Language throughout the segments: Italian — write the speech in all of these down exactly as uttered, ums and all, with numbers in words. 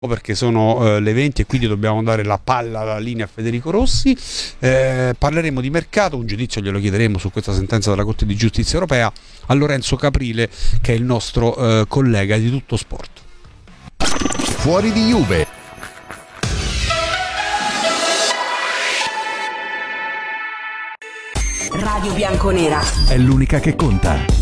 perché sono eh, le venti e quindi dobbiamo dare la palla alla linea a Federico Rossi. Eh, parleremo di mercato, un giudizio glielo chiederemo su questa sentenza della Corte di Giustizia Europea a Lorenzo Caprile, che è il nostro eh, collega di Tutto Sport. Fuori di Juve. Radio Bianconera È l'unica che conta.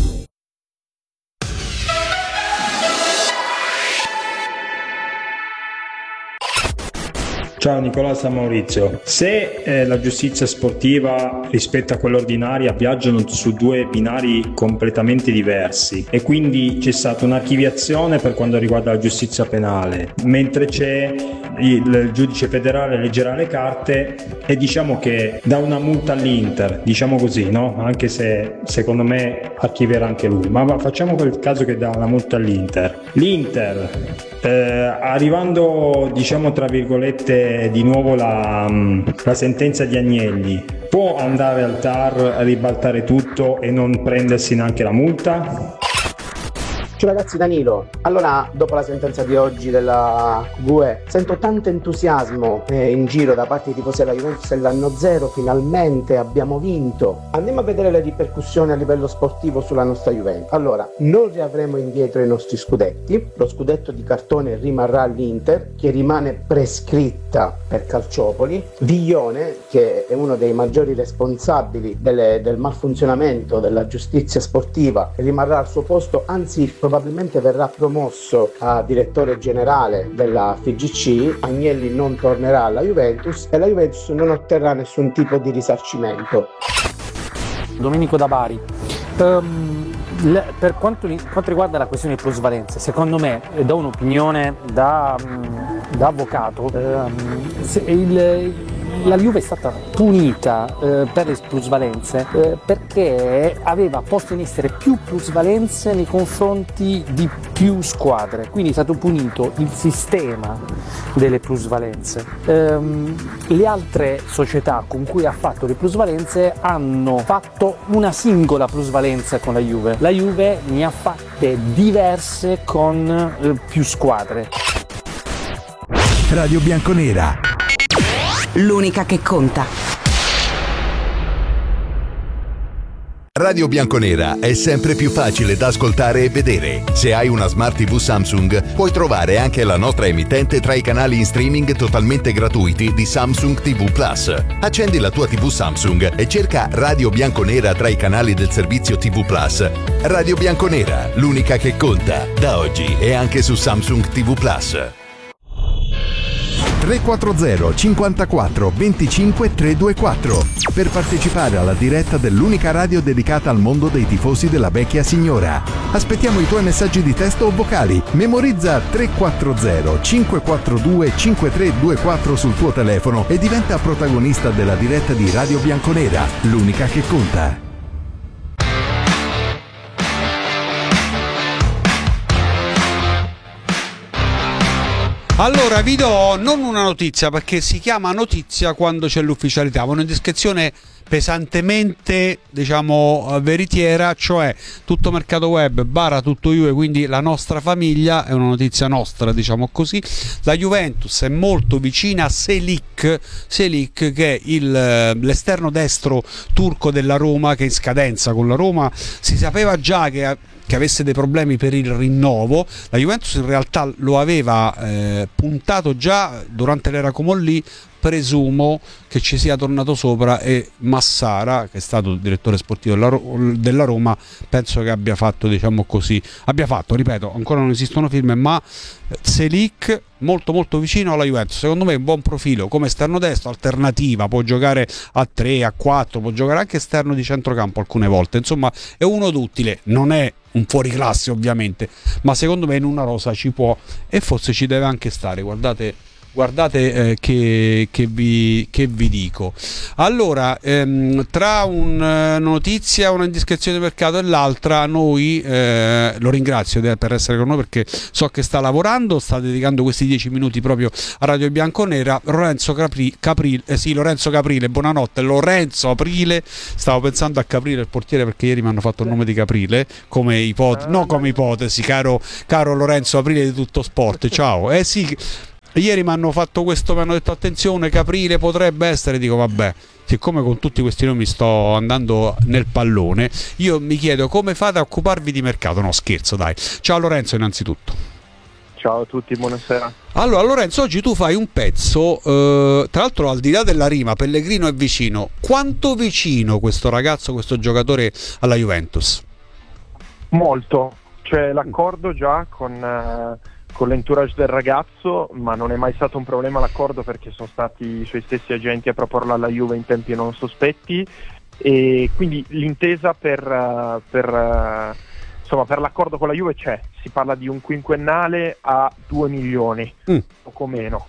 Ciao Nicola, San Maurizio. Se eh, la giustizia sportiva rispetto a quella ordinaria viaggiano su due binari completamente diversi e quindi c'è stata un'archiviazione per quanto riguarda la giustizia penale, mentre c'è il, il giudice federale leggerà le carte e diciamo che dà una multa all'Inter, diciamo così, no? Anche se secondo me archivierà anche lui, ma, ma facciamo quel caso che dà una multa all'Inter. L'Inter Eh, arrivando diciamo tra virgolette di nuovo la, la sentenza di Agnelli, può andare al T A R a ribaltare tutto e non prendersi neanche la multa? Ciao ragazzi, Danilo. Allora, dopo la sentenza di oggi della V U E, sento tanto entusiasmo eh, in giro da parte dei tifosi della Juventus dell'anno zero, finalmente abbiamo vinto. Andiamo a vedere le ripercussioni a livello sportivo sulla nostra Juventus. Allora, non riavremo indietro i nostri scudetti, lo scudetto di cartone rimarrà all'Inter, che rimane prescritta per Calciopoli. Viglione, che è uno dei maggiori responsabili delle, del malfunzionamento della giustizia sportiva, rimarrà al suo posto, anzi probabilmente verrà promosso a direttore generale della F I G C. Agnelli non tornerà alla Juventus e la Juventus non otterrà nessun tipo di risarcimento. Domenico da Bari. Um, le, per quanto, quanto riguarda la questione di plusvalenze, secondo me, e do un'opinione da, da avvocato, um, se il, la Juve è stata punita eh, per le plusvalenze eh, perché aveva posto in essere più plusvalenze nei confronti di più squadre, quindi è stato punito il sistema delle plusvalenze. Ehm, le altre società con cui ha fatto le plusvalenze hanno fatto una singola plusvalenza con la Juve, la Juve ne ha fatte diverse con eh, più squadre. Radio Bianconera, l'unica che conta. Radio Bianconera è sempre più facile da ascoltare e vedere. Se hai una Smart tivù Samsung, puoi trovare anche la nostra emittente tra i canali in streaming totalmente gratuiti di Samsung ti vu Plus. Accendi la tua tivù Samsung e cerca Radio Bianconera tra i canali del servizio ti vu Plus. Radio Bianconera, l'unica che conta, da oggi e anche su Samsung ti vu Plus. tre quattro zero cinquantaquattro venticinque trecentoventiquattro per partecipare alla diretta dell'unica radio dedicata al mondo dei tifosi della vecchia signora. Aspettiamo i tuoi messaggi di testo o vocali. Memorizza tre quattro zero cinque quattro due cinque tre due quattro sul tuo telefono e diventa protagonista della diretta di Radio Bianconera, l'unica che conta. Allora vi do non una notizia, perché si chiama notizia quando c'è l'ufficialità, ma una descrizione pesantemente, diciamo, veritiera, cioè tutto mercato web barra tutto Juve, quindi la nostra famiglia, è una notizia nostra, diciamo così. La Juventus è molto vicina a Selik, Selik che è il, l'esterno destro turco della Roma, che è in scadenza con la Roma. Si sapeva già che che avesse dei problemi per il rinnovo. La Juventus in realtà lo aveva eh, puntato già durante l'era Comolli. Presumo che ci sia tornato sopra e Massara, che è stato il direttore sportivo della, Ro- della Roma, penso che abbia fatto, diciamo così, abbia fatto, ripeto, ancora non esistono firme, ma Selik molto molto vicino alla Juventus. Secondo me è un buon profilo come esterno destro, alternativa, può giocare a tre, a quattro, può giocare anche esterno di centrocampo alcune volte, insomma è uno d'utile, non è un fuoriclasse ovviamente, ma secondo me in una rosa ci può e forse ci deve anche stare. Guardate Guardate eh, che, che, vi, che vi dico. Allora, ehm, tra un, una notizia, una indiscrezione di mercato e l'altra, noi eh, lo ringrazio per essere con noi, perché so che sta lavorando, sta dedicando questi dieci minuti proprio a Radio Bianconera. Lorenzo Capri, Caprile, eh sì, Lorenzo Caprile, buonanotte. Lorenzo Aprile, stavo pensando a Caprile il portiere, perché ieri mi hanno fatto il nome di Caprile come ipotesi, no come ipotesi, caro, caro Lorenzo Aprile di Tutto Sport. Ciao. Eh sì, Ieri mi hanno fatto questo, mi hanno detto attenzione, Caprile potrebbe essere, dico vabbè, siccome con tutti questi nomi sto andando nel pallone, io mi chiedo come fate a occuparvi di mercato. No, scherzo, dai. Ciao Lorenzo innanzitutto. Ciao a tutti, buonasera. Allora Lorenzo, oggi tu fai un pezzo, eh, tra l'altro al di là della rima, Pellegrino è vicino. Quanto vicino questo ragazzo, questo giocatore alla Juventus? Molto, c'è l'accordo già con... Eh... con l'entourage del ragazzo, ma non è mai stato un problema l'accordo perché sono stati i suoi stessi agenti a proporlo alla Juve in tempi non sospetti, e quindi l'intesa per, uh, per, uh, insomma, per l'accordo con la Juve c'è, si parla di un quinquennale a due milioni, mm. poco meno.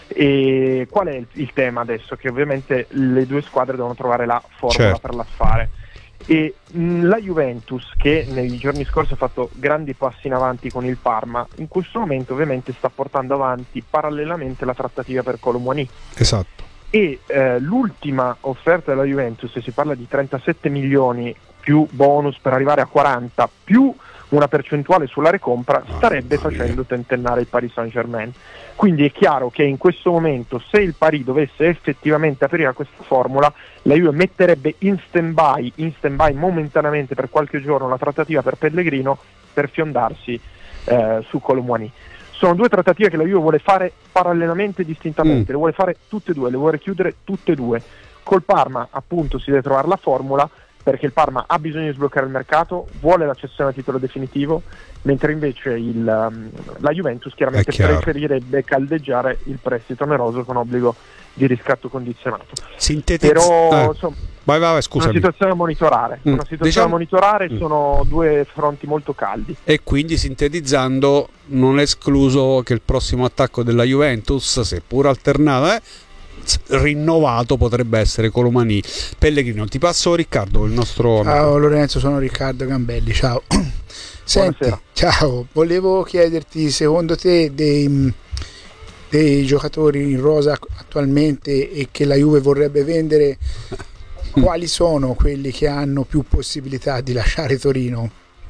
E qual è il, il tema adesso? Che ovviamente le due squadre devono trovare la formula certo. per l'affare. E mh, la Juventus, che nei giorni scorsi ha fatto grandi passi in avanti con il Parma, in questo momento ovviamente sta portando avanti parallelamente la trattativa per Kolo Muani. Esatto. E eh, l'ultima offerta della Juventus, si parla di trentasette milioni più bonus per arrivare a quaranta più una percentuale sulla recompra, starebbe facendo tentennare il Paris Saint-Germain. Quindi è chiaro che in questo momento, se il Paris dovesse effettivamente aprire questa formula, la Juve metterebbe in stand-by, in stand-by momentaneamente per qualche giorno la trattativa per Pellegrino per fiondarsi eh, su Kolo Muani. Sono due trattative che la Juve vuole fare parallelamente, distintamente, mm. le vuole fare tutte e due, le vuole chiudere tutte e due. Col Parma appunto si deve trovare la formula, perché il Parma ha bisogno di sbloccare il mercato, vuole la cessione a titolo definitivo, mentre invece il, um, la Juventus chiaramente preferirebbe caldeggiare il prestito oneroso con obbligo di riscatto condizionato. Sintetizz- Però eh. insomma, vai, vai, scusami. una situazione da monitorare, mm. una situazione diciamo... da monitorare, mm. sono due fronti molto caldi. E quindi sintetizzando, non è escluso che il prossimo attacco della Juventus, seppur alternato, eh, rinnovato, potrebbe essere Kolo Muani. Pellegrino. Ti passo Riccardo, il nostro... Ciao Lorenzo, sono Riccardo Gambelli, ciao. Senti, buonasera. Ciao, volevo chiederti, secondo te dei, dei giocatori in rosa attualmente e che la Juve vorrebbe vendere, quali sono quelli che hanno più possibilità di lasciare Torino?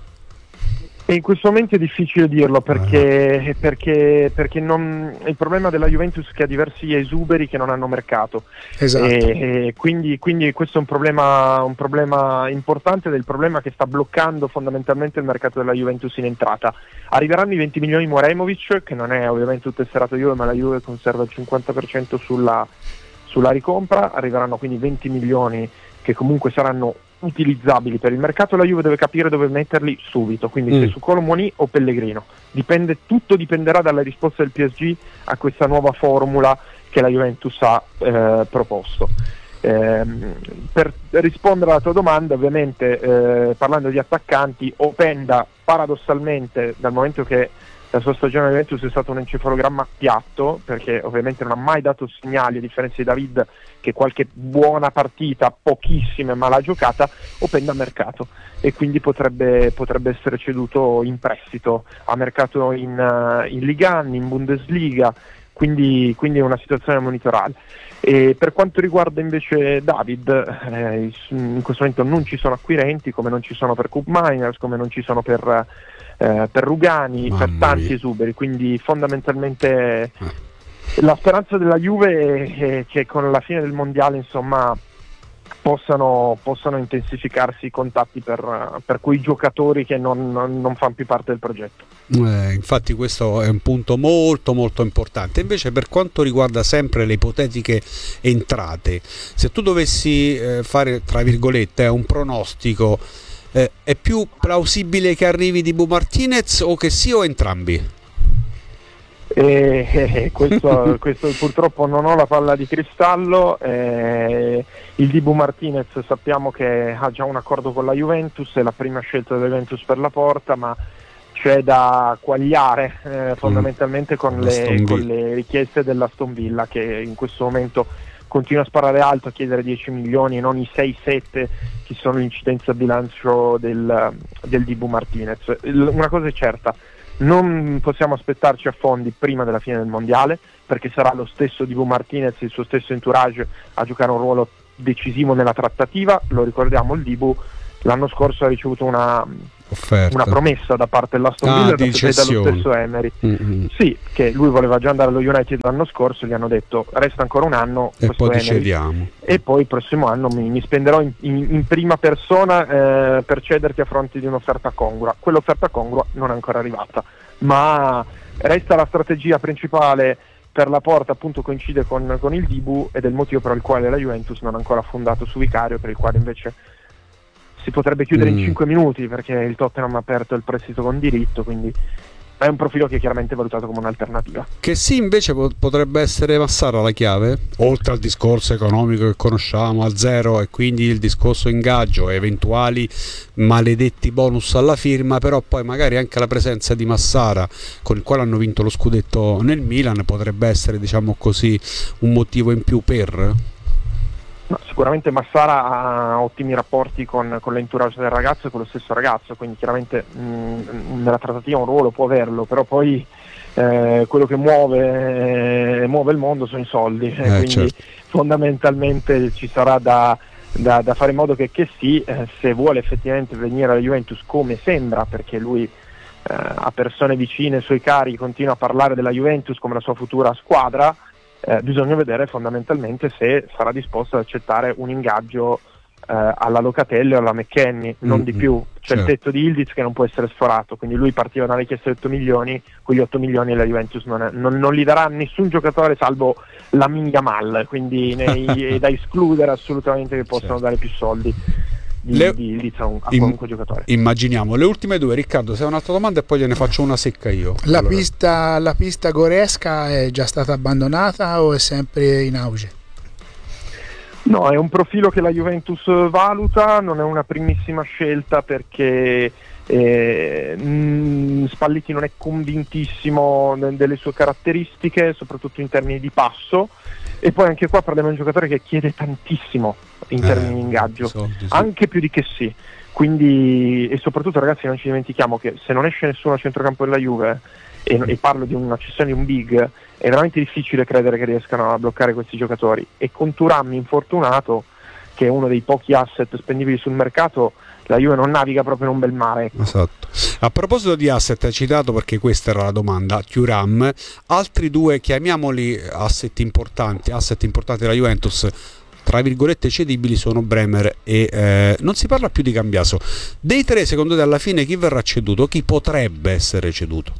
E in questo momento è difficile dirlo perché, perché, perché non, il problema della Juventus è che ha diversi esuberi che non hanno mercato. Esatto. E, e quindi, quindi questo è un problema, un problema importante, ed è il problema che sta bloccando fondamentalmente il mercato della Juventus in entrata. Arriveranno i venti milioni Moremovic, che non è ovviamente un tesserato Juve, ma la Juve conserva il cinquanta per cento sulla, sulla ricompra. Arriveranno quindi venti milioni che comunque saranno utilizzabili per il mercato. La Juve deve capire dove metterli subito, quindi mm. se su Kolo Muani o Pellegrino. Dipende, tutto dipenderà dalla risposta del P S G a questa nuova formula che la Juventus ha eh, proposto. Eh, per rispondere alla tua domanda, ovviamente eh, parlando di attaccanti, Openda paradossalmente, dal momento che la sua stagione alla Juventus è stato un encefalogramma piatto, perché ovviamente non ha mai dato segnali, a differenza di David che qualche buona partita, pochissime ma l'ha giocata, Openda a mercato, e quindi potrebbe, potrebbe essere ceduto in prestito a mercato in, uh, in Liga uno, in Bundesliga, quindi, quindi è una situazione da monitorare. E per quanto riguarda invece David, eh, in questo momento non ci sono acquirenti, come non ci sono per Cup Miners, come non ci sono per... Eh, per Rugani, Mamma per tanti mia. esuberi, quindi fondamentalmente eh. la speranza della Juve è, è che con la fine del mondiale insomma possano, possano intensificarsi i contatti per, per quei giocatori che non, non, non fanno più parte del progetto. Eh, infatti questo è un punto molto molto importante. Invece per quanto riguarda sempre le ipotetiche entrate, se tu dovessi eh, fare tra virgolette un pronostico, Eh, è più plausibile che arrivi Dibu Martinez o che sì o entrambi? Eh, eh, questo, questo purtroppo non ho la palla di cristallo. Eh, il Dibu Martinez sappiamo che ha già un accordo con la Juventus, è la prima scelta della Juventus per la porta, ma c'è da quagliare eh, fondamentalmente mm. con, le, con le richieste dell'Aston Villa, che in questo momento continua a sparare alto, a chiedere dieci milioni e non i sei sette che sono l'incidenza a bilancio del, del Dibu Martinez. Una cosa è certa, non possiamo aspettarci affondi prima della fine del mondiale, perché sarà lo stesso Dibu Martinez, il suo stesso entourage, a giocare un ruolo decisivo nella trattativa. Lo ricordiamo, il Dibu l'anno scorso ha ricevuto una, offerta, una promessa da parte dell'Aston ah, Villa di e dallo stesso Emery. Mm-hmm. Sì, che lui voleva già andare allo United l'anno scorso, gli hanno detto resta ancora un anno e poi Emery, ti cediamo, e poi il prossimo anno mi, mi spenderò in, in, in prima persona eh, per cederti a fronte di un'offerta congrua. Quell'offerta congrua non è ancora arrivata, ma resta la strategia principale per la Porta, appunto coincide con, con il Dibu, ed è il motivo per il quale la Juventus non ha ancora fondato su Vicario, per il quale invece si potrebbe chiudere mm. in cinque minuti, perché il Tottenham ha aperto il prestito con diritto, quindi è un profilo che è chiaramente valutato come un'alternativa. Che sì, invece po- potrebbe essere Massara la chiave, oltre al discorso economico che conosciamo a zero, e quindi il discorso ingaggio, eventuali maledetti bonus alla firma, però poi magari anche la presenza di Massara, con il quale hanno vinto lo scudetto nel Milan, potrebbe essere, diciamo così, un motivo in più per... No, sicuramente Massara ha ottimi rapporti con, con l'entourage del ragazzo e con lo stesso ragazzo, quindi chiaramente mh, nella trattativa un ruolo può averlo, però poi eh, quello che muove, eh, muove il mondo sono i soldi, eh, quindi certo. fondamentalmente ci sarà da, da, da fare in modo che, che sì, eh, se vuole effettivamente venire alla Juventus, come sembra, perché lui eh, a persone vicine, suoi cari, continua a parlare della Juventus come la sua futura squadra. Eh, bisogna vedere fondamentalmente se sarà disposto ad accettare un ingaggio eh, alla Locatelli o alla McKennie, non mm-hmm. di più. C'è certo. il tetto di Ildiz che non può essere sforato, quindi lui partiva da una richiesta di otto milioni, quegli otto milioni la Juventus non, è, non, non li darà a nessun giocatore salvo la Yamal, quindi nei, è da escludere assolutamente che possano certo. dare più soldi di, Le... di Ildiz a, un, a qualunque Im... giocatore. Immaginiamo le ultime due. Riccardo, se hai un'altra domanda e poi gliene faccio una secca io. La, allora. pista, la pista goresca è già stata abbandonata o è sempre in auge? No, è un profilo che la Juventus valuta, non è una primissima scelta perché eh, mh, Spalletti non è convintissimo delle sue caratteristiche, soprattutto in termini di passo, e poi anche qua parliamo di un giocatore che chiede tantissimo in termini eh, di ingaggio, soldi, sì. anche più di che sì, quindi, e soprattutto ragazzi non ci dimentichiamo che se non esce nessuno a centrocampo della Juve, e, e parlo di una cessione di un big, è veramente difficile credere che riescano a bloccare questi giocatori, e con Thuram infortunato, che è uno dei pochi asset spendibili sul mercato, la Juve non naviga proprio in un bel mare. Esatto. A proposito di asset, hai citato, perché questa era la domanda, Thuram, altri due, chiamiamoli asset importanti, asset importanti della Juventus, tra virgolette cedibili, sono Bremer e eh, non si parla più di Cambiaso. Dei tre, secondo te, alla fine chi verrà ceduto? Chi potrebbe essere ceduto?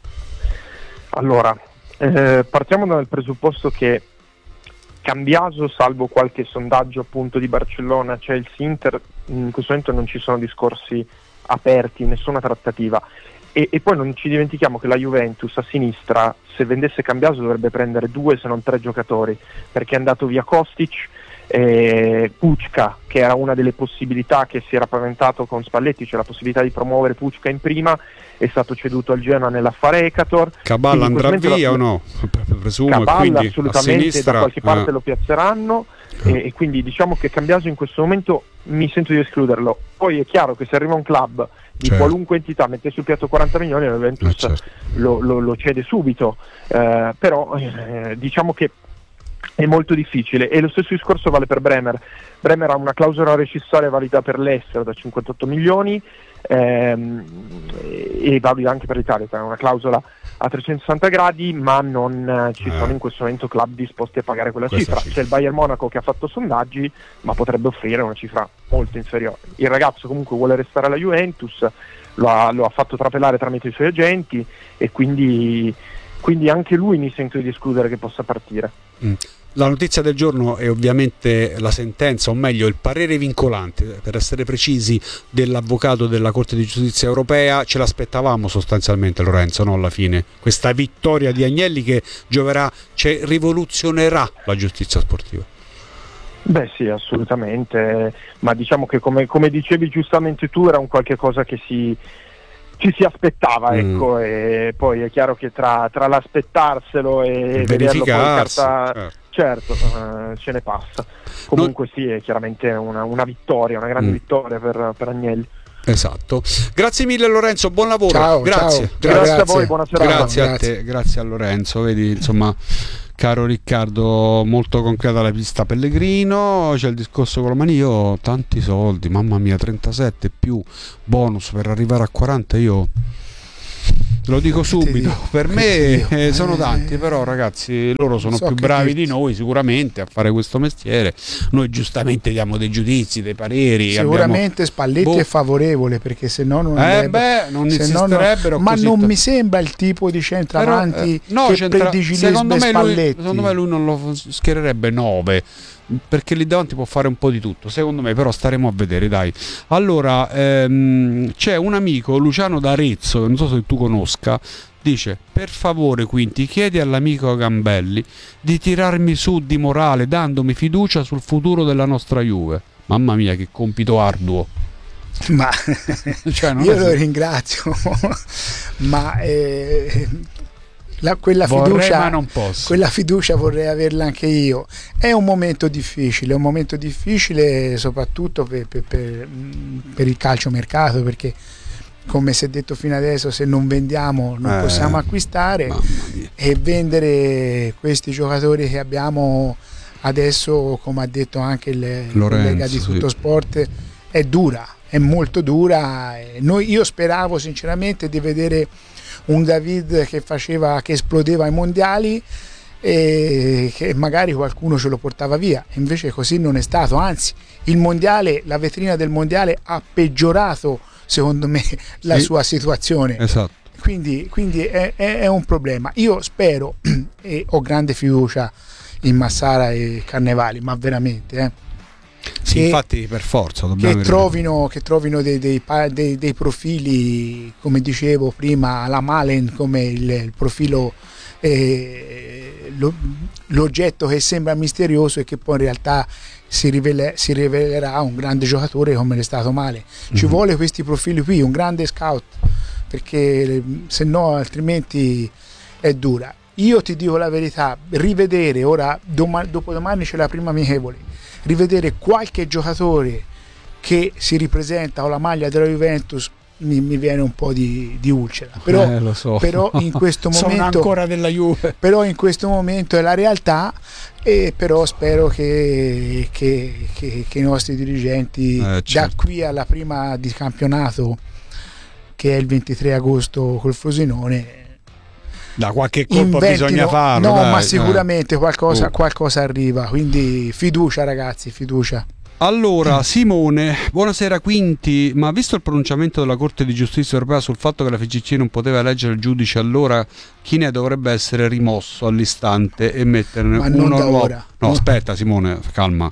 Allora, eh, partiamo dal presupposto che Cambiaso, salvo qualche sondaggio appunto di Barcellona, Chelsea, Inter, in questo momento non ci sono discorsi aperti, nessuna trattativa, e, e poi non ci dimentichiamo che la Juventus a sinistra, se vendesse Cambiaso, dovrebbe prendere due se non tre giocatori, perché è andato via Kostic, eh, Pucca, che era una delle possibilità che si era paventato con Spalletti, cioè la possibilità di promuovere Pucca in prima, è stato ceduto al Genoa nell'affare Ecator. Caballa andrà via la... o no? Presumo. Caballa quindi assolutamente sinistra, da qualche parte eh. lo piazzeranno, e, e quindi diciamo che Cambiaso in questo momento mi sento di escluderlo. Poi è chiaro che se arriva un club di certo. qualunque entità mette sul piatto quaranta milioni, la Juventus eh, certo. lo, lo, lo cede subito, eh, però eh, diciamo che è molto difficile, e lo stesso discorso vale per Bremer. Bremer ha una clausola rescissoria valida per l'estero da cinquantotto milioni, ehm, e valida anche per l'Italia, è una clausola a trecentosessanta gradi, ma non eh, ci sono in questo momento club disposti a pagare quella cifra. C'è il Bayern Monaco che ha fatto sondaggi, ma potrebbe offrire una cifra molto inferiore. Il ragazzo comunque vuole restare alla Juventus, lo ha, lo ha fatto trapelare tramite i suoi agenti, e quindi, quindi anche lui mi sento di escludere che possa partire. Mm. La notizia del giorno è ovviamente la sentenza, o meglio il parere vincolante, per essere precisi, dell'avvocato della Corte di Giustizia Europea. Ce l'aspettavamo sostanzialmente, Lorenzo, no? Alla fine questa vittoria di Agnelli che gioverà, cioè rivoluzionerà la giustizia sportiva. Beh sì, assolutamente, ma diciamo che come, come dicevi giustamente tu, era un qualche cosa che si... ci si aspettava, ecco, mm. e poi è chiaro che tra, tra l'aspettarselo e vederlo poi in carta, certo, certo uh, ce ne passa. Comunque non... sì, è chiaramente una, una vittoria, una grande mm. vittoria per, per Agnelli. Esatto. Grazie mille Lorenzo, buon lavoro. Ciao, grazie. ciao. Grazie, grazie a voi, buona serata. Grazie, grazie a te, grazie a Lorenzo, vedi, insomma, Caro Riccardo, molto concreta la pista Pellegrino, c'è il discorso con la mani, io ho tanti soldi, mamma mia, trentasette più bonus per arrivare a quaranta, io lo dico subito, per me eh, sono tanti, però ragazzi loro sono so più bravi dirti. di noi sicuramente a fare questo mestiere, noi giustamente diamo dei giudizi, dei pareri. Sicuramente abbiamo... Spalletti boh. è favorevole, perché se no non eh beh, non insisterebbero, ma così non t- mi sembra il tipo di centravanti però, eh, no, che centra... predigilisce secondo me Spalletti. Lui, secondo me lui non lo schiererebbe nove, perché lì davanti può fare un po' di tutto, secondo me, però staremo a vedere, dai. Allora ehm, c'è un amico, Luciano d'Arezzo, che non so se tu conosca, dice: per favore Quinti, chiedi all'amico Gambelli di tirarmi su di morale dandomi fiducia sul futuro della nostra Juve. Mamma mia, che compito arduo. Ma cioè, non io è lo se... ringrazio ma eh, La, quella, vorrei, fiducia, ma non posso. quella fiducia vorrei averla anche io. È un momento difficile, è un momento difficile soprattutto per, per, per, per il calciomercato, perché come si è detto fino adesso, se non vendiamo non eh, possiamo acquistare, e vendere questi giocatori che abbiamo adesso, come ha detto anche il Lorenzo, collega di Tutto sì. Sport, è dura, è molto dura. Noi, io speravo sinceramente di vedere un David che faceva, che esplodeva ai mondiali e che magari qualcuno ce lo portava via, invece così non è stato, anzi il mondiale, la vetrina del mondiale ha peggiorato secondo me la sì, sua situazione, esatto. quindi, quindi è, è, è un problema. Io spero e ho grande fiducia in Massara e Carnevali, ma veramente eh, sì, che, infatti per forza che trovino, che trovino dei, dei, dei, dei profili, come dicevo prima, alla Malen, come il, il profilo eh, lo, l'oggetto che sembra misterioso e che poi in realtà si, rivele, si rivelerà un grande giocatore come l'è stato Malen. Ci mm-hmm. vuole questi profili qui, un grande scout, perché se no altrimenti è dura. Io ti dico la verità, rivedere ora, domani, dopodomani c'è la prima amichevole, rivedere qualche giocatore che si ripresenta con la maglia della Juventus mi, mi viene un po' di, di ulcera, però, eh, lo so. però in questo momento sono ancora della Juve, però in questo momento è la realtà, e però spero che, che, che, che i nostri dirigenti eh, certo. da qui alla prima di campionato, che è il ventitré agosto col Frosinone, da qualche colpo bisogna farlo, no, dai, ma sicuramente eh. qualcosa, uh. qualcosa arriva, quindi fiducia ragazzi, fiducia. Allora, Simone, buonasera Quinti, ma visto il pronunciamento della Corte di Giustizia Europea sul fatto che la F G C non poteva eleggere il giudice, allora chi ne dovrebbe essere rimosso all'istante e metterne ma uno nuovo? Ora. No, aspetta Simone, calma.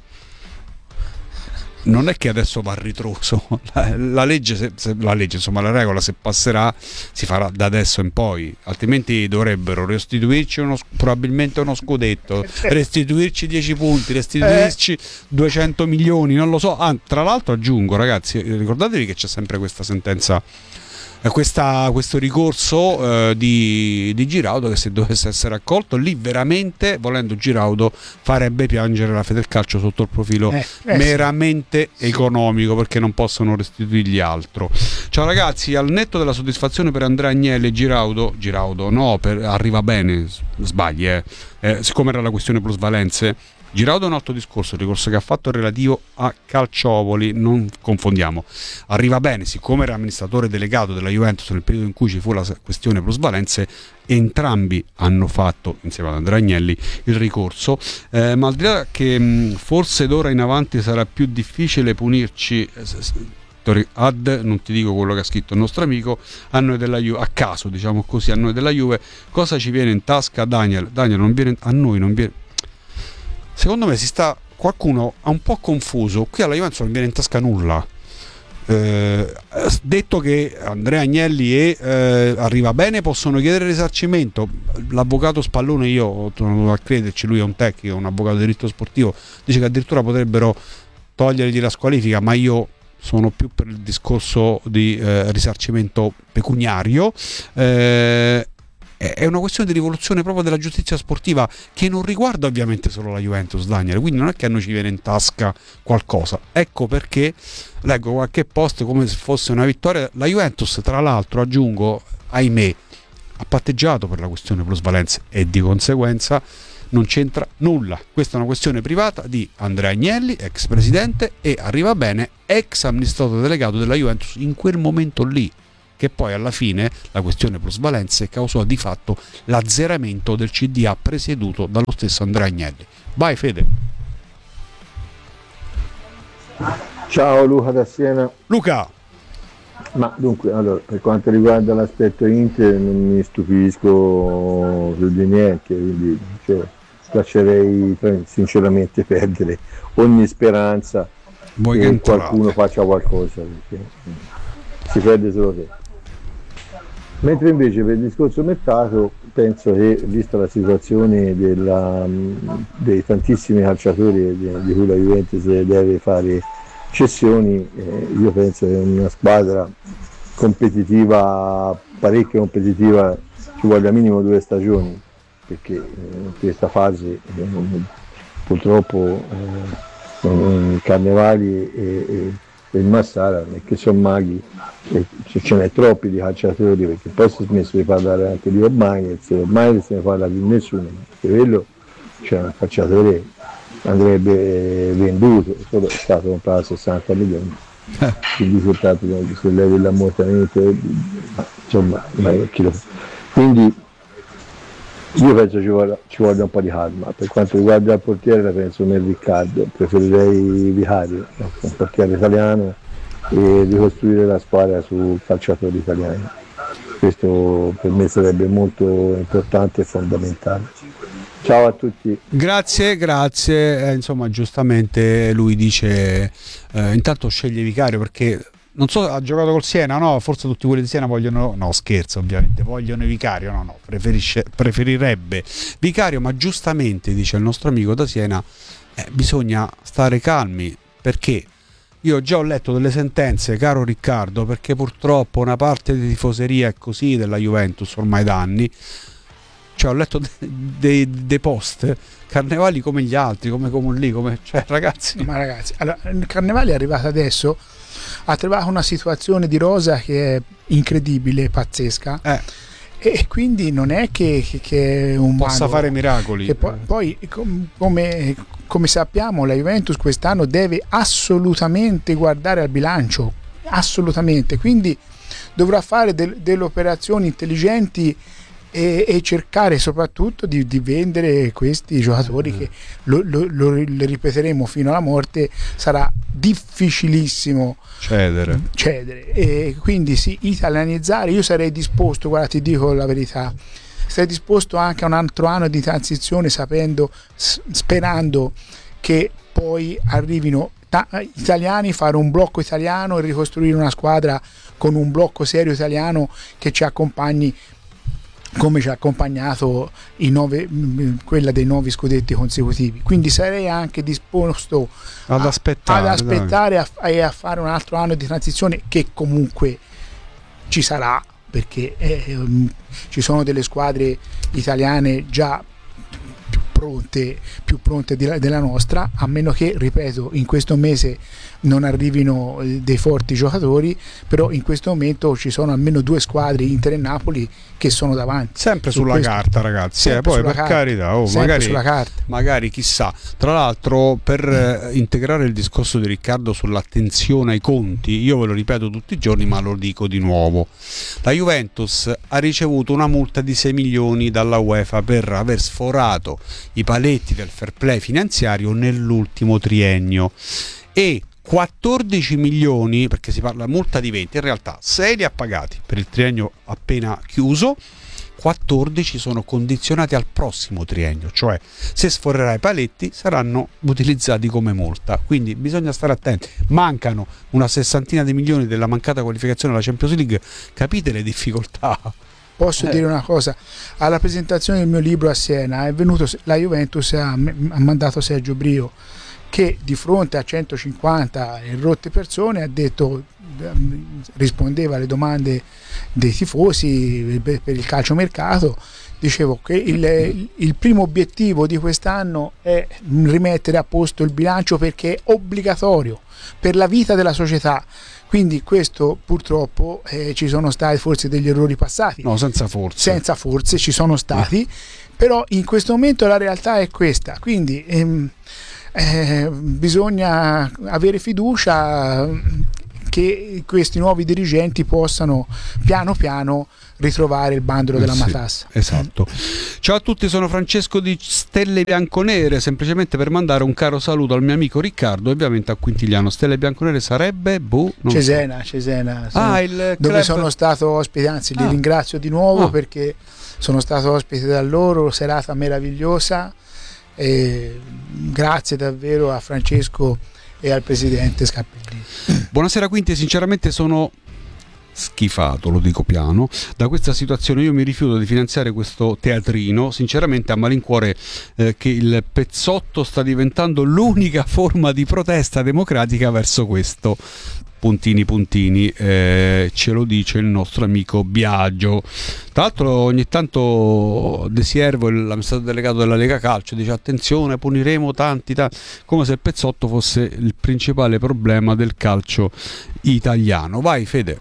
Non è che adesso va a ritroso, la, la legge, se, se, la legge, insomma la regola, se passerà si farà da adesso in poi, altrimenti dovrebbero restituirci uno, probabilmente uno scudetto, restituirci dieci punti, restituirci eh. duecento milioni, non lo so. Ah, tra l'altro aggiungo ragazzi, ricordatevi che c'è sempre questa sentenza, Questa, questo ricorso eh, di, di Giraudo, che se dovesse essere accolto, lì veramente, volendo Giraudo, farebbe piangere la Federcalcio sotto il profilo eh, eh, meramente sì. economico, perché non possono restituirgli altro. Ciao ragazzi, al netto della soddisfazione per Andrea Agnelli e Giraudo, Giraudo no, per, arriva bene, sbagli eh. Eh, siccome era la questione plusvalenze, Giraudo è un altro discorso, il ricorso che ha fatto è relativo a Calciopoli, non confondiamo. Arriva bene, siccome era amministratore delegato della Juventus nel periodo in cui ci fu la questione plusvalenze, entrambi hanno fatto, insieme ad Andrea Agnelli, il ricorso, eh, ma al di là che mh, forse d'ora in avanti sarà più difficile punirci, eh, ad, non ti dico quello che ha scritto il nostro amico, a noi della Juve, a caso diciamo così, a noi della Juve, cosa ci viene in tasca? Daniel, Daniel non viene, a noi non viene... Secondo me si sta, qualcuno ha un po' confuso, qui alla Juventus non viene in tasca nulla. Eh, detto che Andrea Agnelli e eh, arriva bene, possono chiedere risarcimento. L'avvocato Spallone, io torno a crederci, lui è un tecnico, un avvocato di diritto sportivo, dice che addirittura potrebbero togliergli la squalifica, ma io sono più per il discorso di eh, risarcimento pecuniario. Eh, è una questione di rivoluzione proprio della giustizia sportiva, che non riguarda ovviamente solo la Juventus, Daniel, quindi non è che a noi ci viene in tasca qualcosa. Ecco perché leggo qualche post come se fosse una vittoria. La Juventus, tra l'altro, aggiungo, ahimè, ha patteggiato per la questione plusvalenze e di conseguenza non c'entra nulla. Questa è una questione privata di Andrea Agnelli, ex presidente, e Arrivabene, ex amministratore delegato della Juventus in quel momento lì, che poi alla fine la questione plusvalenze causò di fatto l'azzeramento del C D A presieduto dallo stesso Andrea Agnelli. Vai Fede. Ciao Luca da Siena. Luca. Ma dunque, allora, per quanto riguarda l'aspetto Inter non mi stupisco più di niente, quindi cioè, lascerei sinceramente perdere ogni speranza Vuoi che che qualcuno faccia qualcosa, perché si perde solo tempo. Mentre invece per il discorso mercato penso che, vista la situazione della, dei tantissimi calciatori di, di cui la Juventus deve fare cessioni, eh, io penso che una squadra competitiva, parecchio competitiva, ci voglia minimo due stagioni, perché eh, in questa fase eh, purtroppo eh, i Carnevali e, e, e il Massara non è che sono maghi, e ce n'è troppi di calciatori, perché poi si è smesso di parlare anche di ormai, ormai se ne parla più nessuno, perché quello c'è un calciatore andrebbe venduto, solo è stato comprato a sessanta milioni, eh. Il risultato se levi l'ammortamento, insomma, quindi io penso ci voglia, ci voglia un po' di calma. Per quanto riguarda il portiere la penso nel Riccardo, preferirei Vicario, un portiere italiano, e ricostruire la squadra su calciatori italiani. Questo per me sarebbe molto importante e fondamentale. Ciao a tutti. Grazie, grazie. Eh, insomma, giustamente lui dice eh, intanto sceglie Vicario, perché non so, ha giocato col Siena, no? Forse tutti quelli di Siena vogliono, no scherzo ovviamente, vogliono Vicario, no no, preferisce, preferirebbe Vicario, ma giustamente dice il nostro amico da Siena, eh, bisogna stare calmi, perché io già ho letto delle sentenze, caro Riccardo, perché purtroppo una parte di tifoseria è così della Juventus ormai da anni. Cioè ho letto dei de, de post, Carnevali come gli altri, come come lì, come, cioè ragazzi. Ma ragazzi, allora, Carnevali è arrivato adesso, ha trovato una situazione di rosa che è incredibile, pazzesca, eh. e quindi non è che, che, che un possa mago, fare miracoli. Che poi, poi come, come sappiamo, la Juventus quest'anno deve assolutamente guardare al bilancio, assolutamente, quindi dovrà fare del, delle operazioni intelligenti e, e cercare soprattutto di, di vendere questi giocatori mm. che lo, lo, lo, lo ripeteremo fino alla morte, sarà difficilissimo cedere, cedere. E quindi sì, italianizzare. Io sarei disposto, guarda, ti dico la verità, sarei disposto anche a un altro anno di transizione, sapendo, sperando che poi arrivino ta- italiani, fare un blocco italiano e ricostruire una squadra con un blocco serio italiano che ci accompagni come ci ha accompagnato i nove, quella dei nove scudetti consecutivi. Quindi sarei anche disposto ad a, aspettare, ad aspettare a, a fare un altro anno di transizione, che comunque ci sarà, perché eh, ci sono delle squadre italiane già più pronte, più pronte di, della nostra, a meno che, ripeto, in questo mese non arrivino dei forti giocatori, però in questo momento ci sono almeno due squadre, Inter e Napoli, che sono davanti. Sempre su sulla questo. carta, ragazzi, eh, poi per carta. carità, oh, magari, sulla carta. magari chissà. Tra l'altro, per eh, integrare il discorso di Riccardo sull'attenzione ai conti, io ve lo ripeto tutti i giorni, ma lo dico di nuovo, la Juventus ha ricevuto una multa di sei milioni dalla UEFA per aver sforato i paletti del fair play finanziario nell'ultimo triennio, e quattordici milioni, perché si parla multa di venti, in realtà sei li ha pagati per il triennio appena chiuso, quattordici sono condizionati al prossimo triennio, cioè se sforerà i paletti saranno utilizzati come multa, quindi bisogna stare attenti. Mancano una sessantina di milioni della mancata qualificazione alla Champions League, capite le difficoltà? Posso eh. dire una cosa, alla presentazione del mio libro a Siena è venuto, la Juventus ha, ha mandato Sergio Brio, che di fronte a centocinquanta rotte persone ha detto, rispondeva alle domande dei tifosi per il calciomercato, dicevo che il, il primo obiettivo di quest'anno è rimettere a posto il bilancio, perché è obbligatorio per la vita della società. Quindi questo purtroppo eh, ci sono stati forse degli errori passati. No, senza forse. Senza forse ci sono stati, però in questo momento la realtà è questa, quindi ehm, eh, bisogna avere fiducia che questi nuovi dirigenti possano piano piano ritrovare il bandolo della eh sì, matassa. Esatto. Ciao a tutti, sono Francesco di Stelle Bianconere, semplicemente per mandare un caro saluto al mio amico Riccardo, ovviamente a Quintigliano. Stelle Bianconere sarebbe boh, non Cesena, so. Cesena ah, il dove club... sono stato ospite, anzi li ah. ringrazio di nuovo ah. perché sono stato ospite da loro, serata meravigliosa, e grazie davvero a Francesco e al presidente Scappellini. Buonasera Quinti, sinceramente sono schifato, lo dico piano, da questa situazione. Io mi rifiuto di finanziare questo teatrino, sinceramente a malincuore eh, che il pezzotto sta diventando l'unica forma di protesta democratica verso questo. Puntini puntini, eh, ce lo dice il nostro amico Biagio. Tra l'altro ogni tanto De Siervo, l'amministratore delegato della Lega Calcio, dice attenzione, puniremo tanti, tanti, come se il pezzotto fosse il principale problema del calcio italiano. Vai Fede.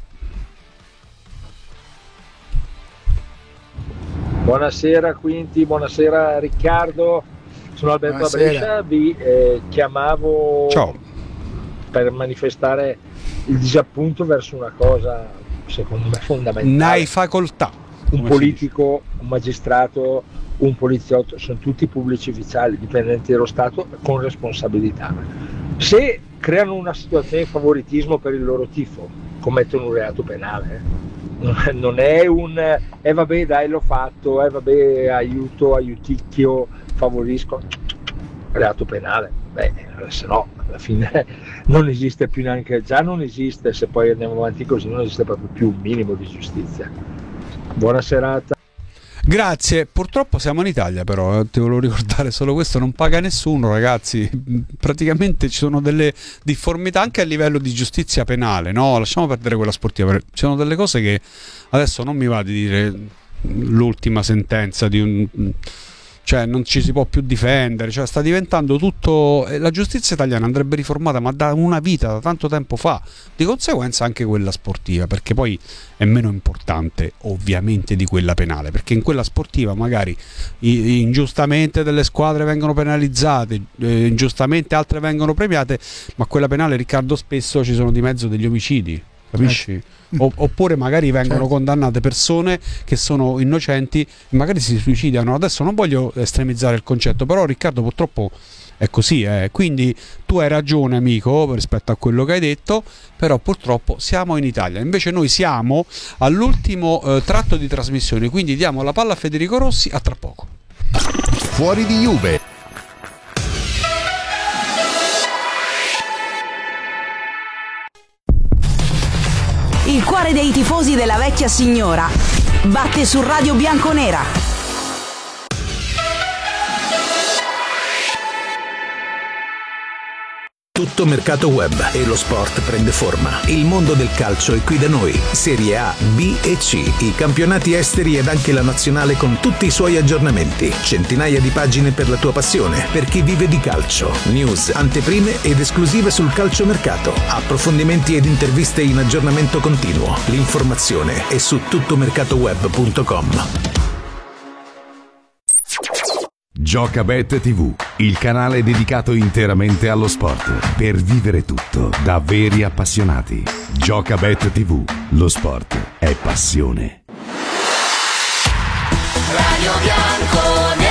Buonasera Quinti, buonasera Riccardo, sono Alberto da Brescia, vi eh, chiamavo Ciao. per manifestare il disappunto verso una cosa secondo me fondamentale. N'hai facoltà. Un politico, un magistrato, un poliziotto, sono tutti pubblici ufficiali, dipendenti dello Stato con responsabilità. Se creano una situazione di favoritismo per il loro tifo, commettono un reato penale. Non è un eh vabbè dai l'ho fatto, eh vabbè aiuto, aiuticchio, favorisco, reato penale. Beh, se no alla fine non esiste più neanche, già non esiste, se poi andiamo avanti così non esiste proprio più un minimo di giustizia. Buona serata. Grazie, purtroppo siamo in Italia però, eh, ti volevo ricordare solo questo, non paga nessuno ragazzi, praticamente ci sono delle difformità anche a livello di giustizia penale, no? Lasciamo perdere quella sportiva, ci sono delle cose che adesso non mi va di dire l'ultima sentenza di un... cioè non ci si può più difendere, cioè sta diventando tutto, la giustizia italiana andrebbe riformata ma da una vita, da tanto tempo fa, di conseguenza anche quella sportiva, perché poi è meno importante ovviamente di quella penale, perché in quella sportiva magari ingiustamente delle squadre vengono penalizzate, eh, ingiustamente altre vengono premiate, ma quella penale, Riccardo, spesso ci sono di mezzo degli omicidi, capisci? O, oppure magari vengono certo. condannate persone che sono innocenti e magari si suicidano. Adesso non voglio estremizzare il concetto, però Riccardo purtroppo è così, eh. Quindi tu hai ragione amico rispetto a quello che hai detto, però purtroppo siamo in Italia, invece noi siamo all'ultimo eh, tratto di trasmissione, quindi diamo la palla a Federico Rossi, a tra poco. Fuori di Juve. Il cuore dei tifosi della vecchia signora batte su Radio Bianconera. Tutto mercato web e lo sport prende forma. Il mondo del calcio è qui da noi. Serie A, B e C, i campionati esteri ed anche la nazionale con tutti i suoi aggiornamenti. Centinaia di pagine per la tua passione, per chi vive di calcio. News, anteprime ed esclusive sul calciomercato. Approfondimenti ed interviste in aggiornamento continuo. L'informazione è su tuttomercatoweb punto com. Giocabet tivù, il canale dedicato interamente allo sport, per vivere tutto da veri appassionati. Giocabet tivù, lo sport è passione. Radio Bianconera.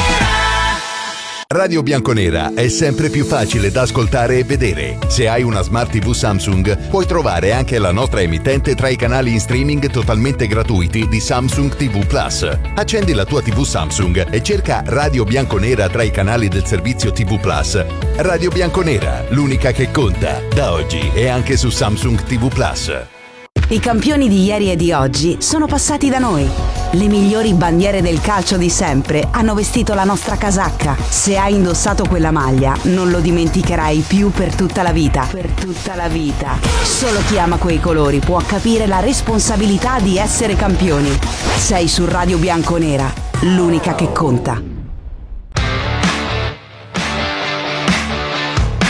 Radio Bianconera è sempre più facile da ascoltare e vedere. Se hai una Smart tivù Samsung, puoi trovare anche la nostra emittente tra i canali in streaming totalmente gratuiti di Samsung tivù Plus. Accendi la tua tivù Samsung e cerca Radio Bianconera tra i canali del servizio tivù Plus. Radio Bianconera, l'unica che conta, da oggi e anche su Samsung tivù Plus. I campioni di ieri e di oggi sono passati da noi. Le migliori bandiere del calcio di sempre hanno vestito la nostra casacca. Se hai indossato quella maglia, non lo dimenticherai più per tutta la vita. Per tutta la vita. Solo chi ama quei colori può capire la responsabilità di essere campioni. Sei su Radio Bianconera, l'unica che conta.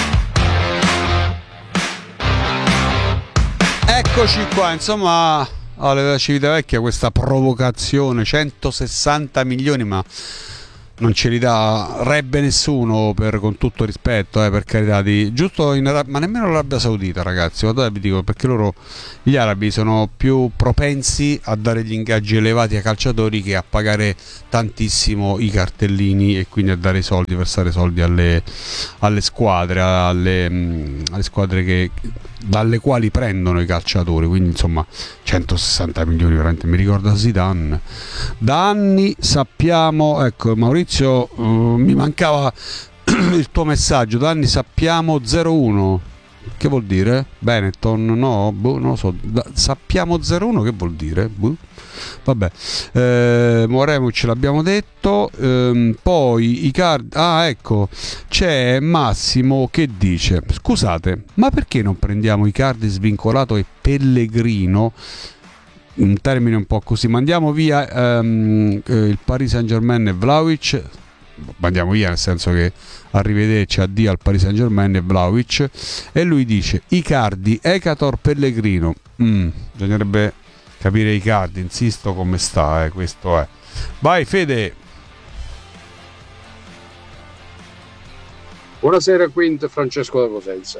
Eccoci qua, insomma, alla Civitavecchia questa provocazione, centosessanta milioni, ma non ce li darebbe nessuno, per, con tutto rispetto, eh, per carità, di, giusto in Arab- ma nemmeno l'Arabia Saudita, ragazzi, guardate, vi dico, perché loro, gli arabi, sono più propensi a dare gli ingaggi elevati ai calciatori che a pagare tantissimo i cartellini e quindi a dare i soldi, versare soldi alle, alle squadre, alle, mh, alle squadre che, dalle quali prendono i calciatori. Quindi insomma centosessanta milioni, veramente mi ricorda Zidane. Da anni sappiamo, ecco Maurizio, uh, mi mancava il tuo messaggio, da anni sappiamo zero uno. Che vuol dire? Benetton? No, boh, non lo so. Da, sappiamo zero uno che vuol dire? Boh. Vabbè, eh, Moremo ce l'abbiamo detto. Ehm, poi i card. Ah, ecco, c'è Massimo che dice: scusate, ma perché non prendiamo Icardi svincolato e Pellegrino? Un termine un po' così. Mandiamo via ehm, il Paris Saint-Germain e Vlahovic. Mandiamo via nel senso che arrivederci, addio al Paris Saint-Germain e Vlahovic. E lui dice Icardi, Ekator, Pellegrino. Mm, bisognerebbe capire Icardi, insisto, come sta, eh, questo è. Vai Fede. Buonasera Quint, Francesco da Cosenza.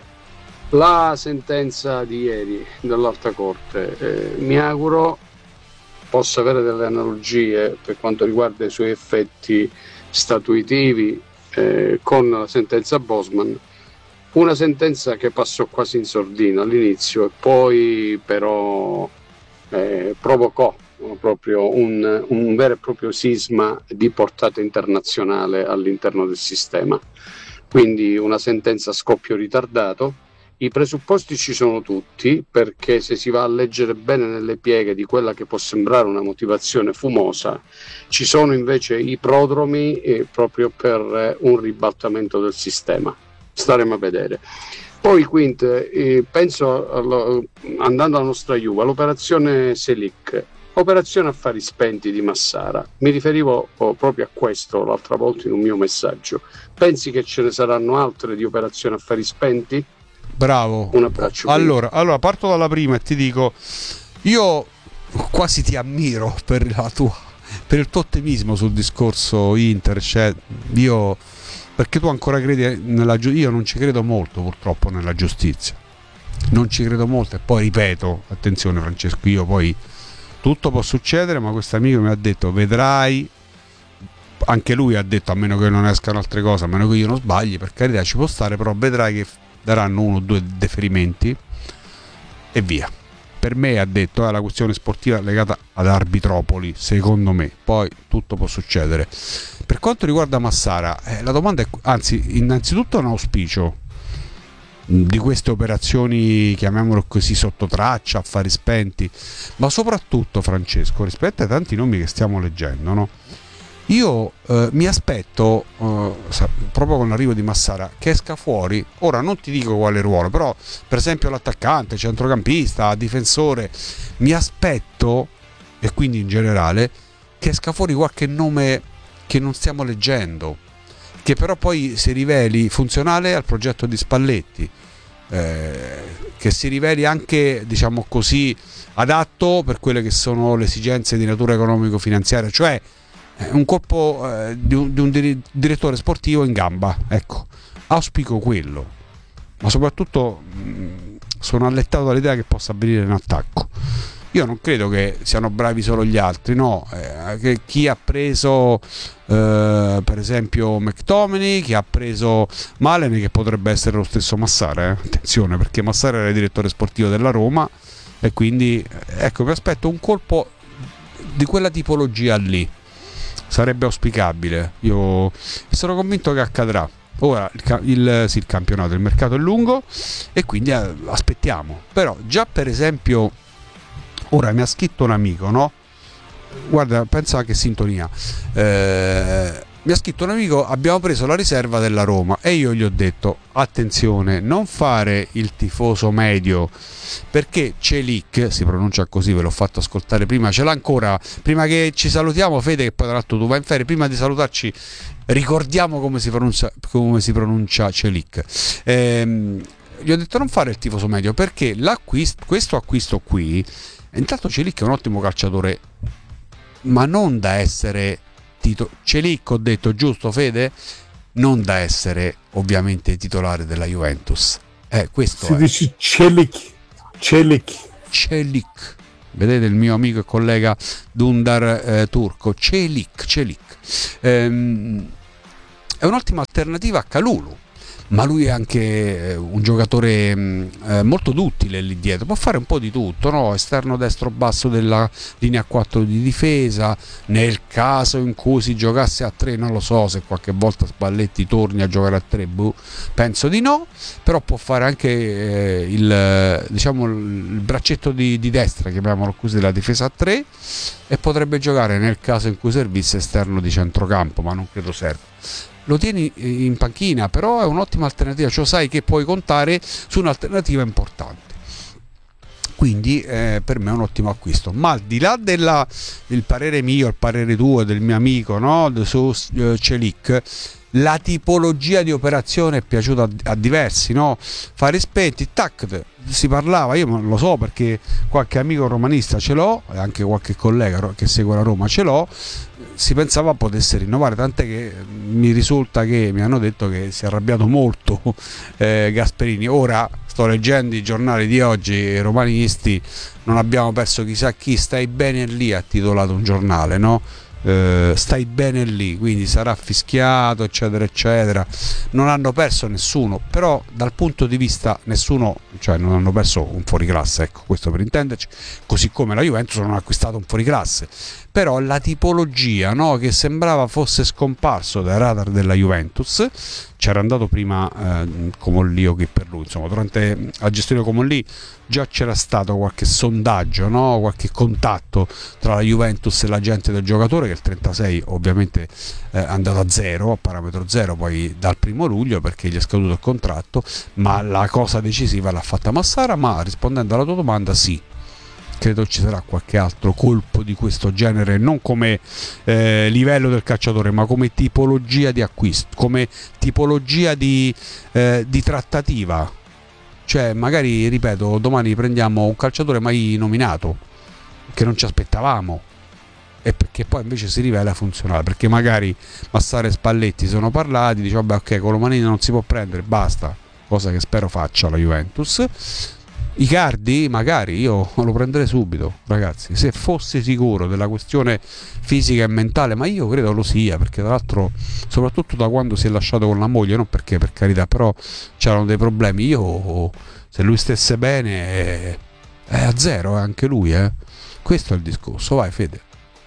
La sentenza di ieri dell'Alta Corte, eh, mi auguro possa avere delle analogie per quanto riguarda i suoi effetti statuitivi eh, con la sentenza Bosman, una sentenza che passò quasi in sordina all'inizio e poi però eh, provocò proprio un, un vero e proprio sisma di portata internazionale all'interno del sistema. Quindi una sentenza a scoppio ritardato. I presupposti ci sono tutti, perché se si va a leggere bene nelle pieghe di quella che può sembrare una motivazione fumosa, ci sono invece i prodromi eh, proprio per eh, un ribaltamento del sistema. Staremo a vedere. Poi Quint, eh, penso, allo, andando alla nostra Juve, all'operazione Selic, operazione affari spenti di Massara. Mi riferivo oh, proprio a questo l'altra volta in un mio messaggio. Pensi che ce ne saranno altre di operazioni affari spenti? Bravo. Un abbraccio. Allora, allora parto dalla prima e ti dico, io quasi ti ammiro per la tua, per il tuo ottimismo sul discorso Inter, cioè io, perché tu ancora credi nella giustizia. Io non ci credo molto, purtroppo, nella giustizia, non ci credo molto. E poi ripeto, attenzione Francesco, io poi tutto può succedere, ma questo amico mi ha detto vedrai, anche lui ha detto, a meno che non escano altre cose, a meno che io non sbagli, per carità ci può stare, però vedrai che daranno uno o due deferimenti e via. Per me, ha detto, è la questione sportiva legata ad Arbitropoli, secondo me, poi tutto può succedere. Per quanto riguarda Massara, eh, la domanda è, anzi, innanzitutto un auspicio di queste operazioni, chiamiamolo così, sotto traccia, affari spenti, ma soprattutto, Francesco, rispetto ai tanti nomi che stiamo leggendo, no? Io eh, mi aspetto, eh, proprio con l'arrivo di Massara, che esca fuori, ora non ti dico quale ruolo, però per esempio l'attaccante, centrocampista, difensore, mi aspetto, e quindi in generale, che esca fuori qualche nome che non stiamo leggendo, che però poi si riveli funzionale al progetto di Spalletti, eh, che si riveli anche, diciamo così, adatto per quelle che sono le esigenze di natura economico-finanziaria, cioè un colpo eh, di, un, di un dir- direttore sportivo in gamba, ecco, auspico quello, ma soprattutto mh, sono allettato dall'idea che possa avvenire in attacco. Io non credo che siano bravi solo gli altri, no, eh, che chi ha preso eh, per esempio McTominay, chi ha preso Malen, che potrebbe essere lo stesso Massara, eh? Attenzione, perché Massara era il direttore sportivo della Roma e quindi ecco, mi aspetto un colpo di quella tipologia lì. Sarebbe auspicabile, io sono convinto che accadrà. Ora il, il, sì, il campionato, il mercato è lungo e quindi eh, aspettiamo. Però già per esempio ora mi ha scritto un amico, no? Guarda, pensa che sintonia, eh, mi ha scritto un amico, abbiamo preso la riserva della Roma e io gli ho detto attenzione, non fare il tifoso medio, perché Celik, si pronuncia così, ve l'ho fatto ascoltare prima, ce l'ha ancora, prima che ci salutiamo Fede, che poi tra l'altro tu vai in ferie, prima di salutarci ricordiamo come si pronuncia, come si pronuncia Celik. ehm, gli ho detto non fare il tifoso medio, perché l'acquisto, questo acquisto qui, intanto Celic è un ottimo calciatore, ma non da essere tito- Celic, ho detto giusto Fede? Non da essere ovviamente titolare della Juventus. Eh, questo si è. dice Celic. Celic. Celic. Vedete il mio amico e collega Dundar eh, turco. Celic, Celic. Ehm, è un'ottima alternativa a Kalulu, ma lui è anche un giocatore mh, eh, molto duttile lì dietro, può fare un po' di tutto, no? Esterno destro basso della linea quattro di difesa, nel caso in cui si giocasse a tre, non lo so se qualche volta Spalletti torni a giocare a tre, boh, penso di no, però può fare anche eh, il, diciamo, il braccetto di, di destra, chiamiamolo così, della difesa a tre, e potrebbe giocare nel caso in cui servisse esterno di centrocampo, ma non credo serva. Lo tieni in panchina, però è un'ottima alternativa, cioè sai che puoi contare su un'alternativa importante, quindi eh, per me è un ottimo acquisto. Ma al di là del parere mio, il parere tuo e del mio amico, no, su uh, Celic, la tipologia di operazione è piaciuta a, a diversi, no? Fare spenti, tac, si parlava, io non lo so perché qualche amico romanista ce l'ho e anche qualche collega che segue la Roma ce l'ho, si pensava potesse rinnovare, tant'è che mi risulta che mi hanno detto che si è arrabbiato molto eh, Gasperini. Ora sto leggendo i giornali di oggi romanisti, non abbiamo perso chissà chi, stai bene lì, ha titolato un giornale, no? Uh, stai bene lì, quindi sarà fischiato eccetera eccetera, non hanno perso nessuno, però dal punto di vista nessuno, cioè non hanno perso un fuoriclasse, ecco, questo per intenderci, così come la Juventus non ha acquistato un fuoriclasse, però la tipologia, no, che sembrava fosse scomparso dai radar della Juventus, c'era andato prima eh, Comollio che per lui, insomma durante la gestione Comollì già c'era stato qualche sondaggio, no? Qualche contatto tra la Juventus e l'agente del giocatore, che il trentasei ovviamente è andato a zero, a parametro zero poi dal primo luglio perché gli è scaduto il contratto, ma la cosa decisiva l'ha fatta Massara. Ma rispondendo alla tua domanda, sì, credo ci sarà qualche altro colpo di questo genere, non come eh, livello del calciatore, ma come tipologia di acquisto, come tipologia di, eh, di trattativa. Cioè magari, ripeto, domani prendiamo un calciatore mai nominato che non ci aspettavamo e perché poi invece si rivela funzionale, perché magari Massara e Spalletti sono parlati, dice vabbè ok, Colomanini non si può prendere, basta, cosa che spero faccia la Juventus. Icardi magari io lo prenderei subito, ragazzi, se fossi sicuro della questione fisica e mentale, ma io credo lo sia, perché tra l'altro soprattutto da quando si è lasciato con la moglie, non perché per carità, però c'erano dei problemi, io se lui stesse bene è, è a zero, è anche lui, eh. Questo è il discorso. Vai Fede.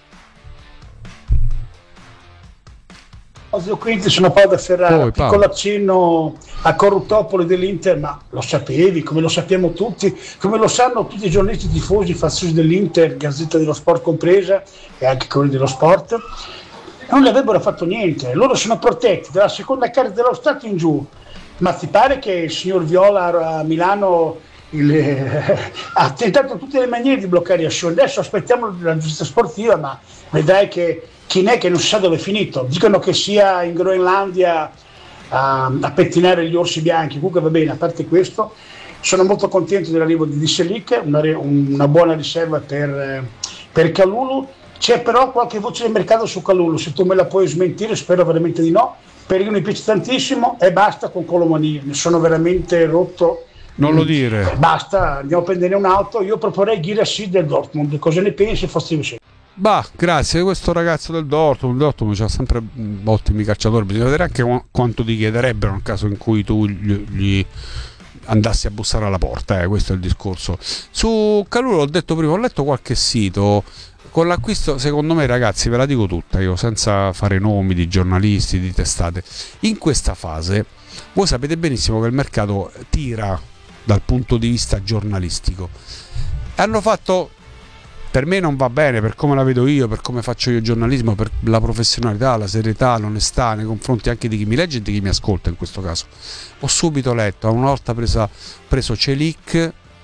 Quindi sono Paolo da Ferrara, Poi, piccolo accenno a Corruttopoli dell'Inter, ma lo sapevi, come lo sappiamo tutti, come lo sanno tutti i giornalisti tifosi, faziosi dell'Inter, Gazzetta dello Sport compresa e anche quelli dello Sport, non le avrebbero fatto niente, loro sono protetti dalla seconda carica dello Stato in giù, ma ti pare che il signor Viola a Milano il, eh, ha tentato in tutte le maniere di bloccare Ascione, adesso aspettiamo la giustizia sportiva, ma vedrai che chi è che non si sa dove è finito, dicono che sia in Groenlandia a, a pettinare gli orsi bianchi, comunque va bene, a parte questo sono molto contento dell'arrivo di Celic, una, una buona riserva per, per Kalulu. C'è però qualche voce del mercato su Kalulu, se tu me la puoi smentire, spero veramente di no, perché mi piace tantissimo e basta con Colomani, ne sono veramente rotto. Non lo dire. Basta, andiamo a prendere un'auto, io proporrei Guirassy del Dortmund, cosa ne pensi? Fossi Bah, grazie, questo ragazzo del Dortmund, il Dortmund c'ha sempre ottimi calciatori, bisogna vedere anche qu- quanto ti chiederebbero nel caso in cui tu gli, gli andassi a bussare alla porta, eh, questo è il discorso. Su Kalulu l'ho detto prima, ho letto qualche sito, con l'acquisto, secondo me ragazzi, ve la dico tutta io, senza fare nomi di giornalisti, di testate, in questa fase voi sapete benissimo che il mercato tira dal punto di vista giornalistico. Hanno fatto, per me non va bene, per come la vedo io, per come faccio io il giornalismo, per la professionalità, la serietà, l'onestà nei confronti anche di chi mi legge e di chi mi ascolta in questo caso. Ho subito letto, a una volta presa, preso Celic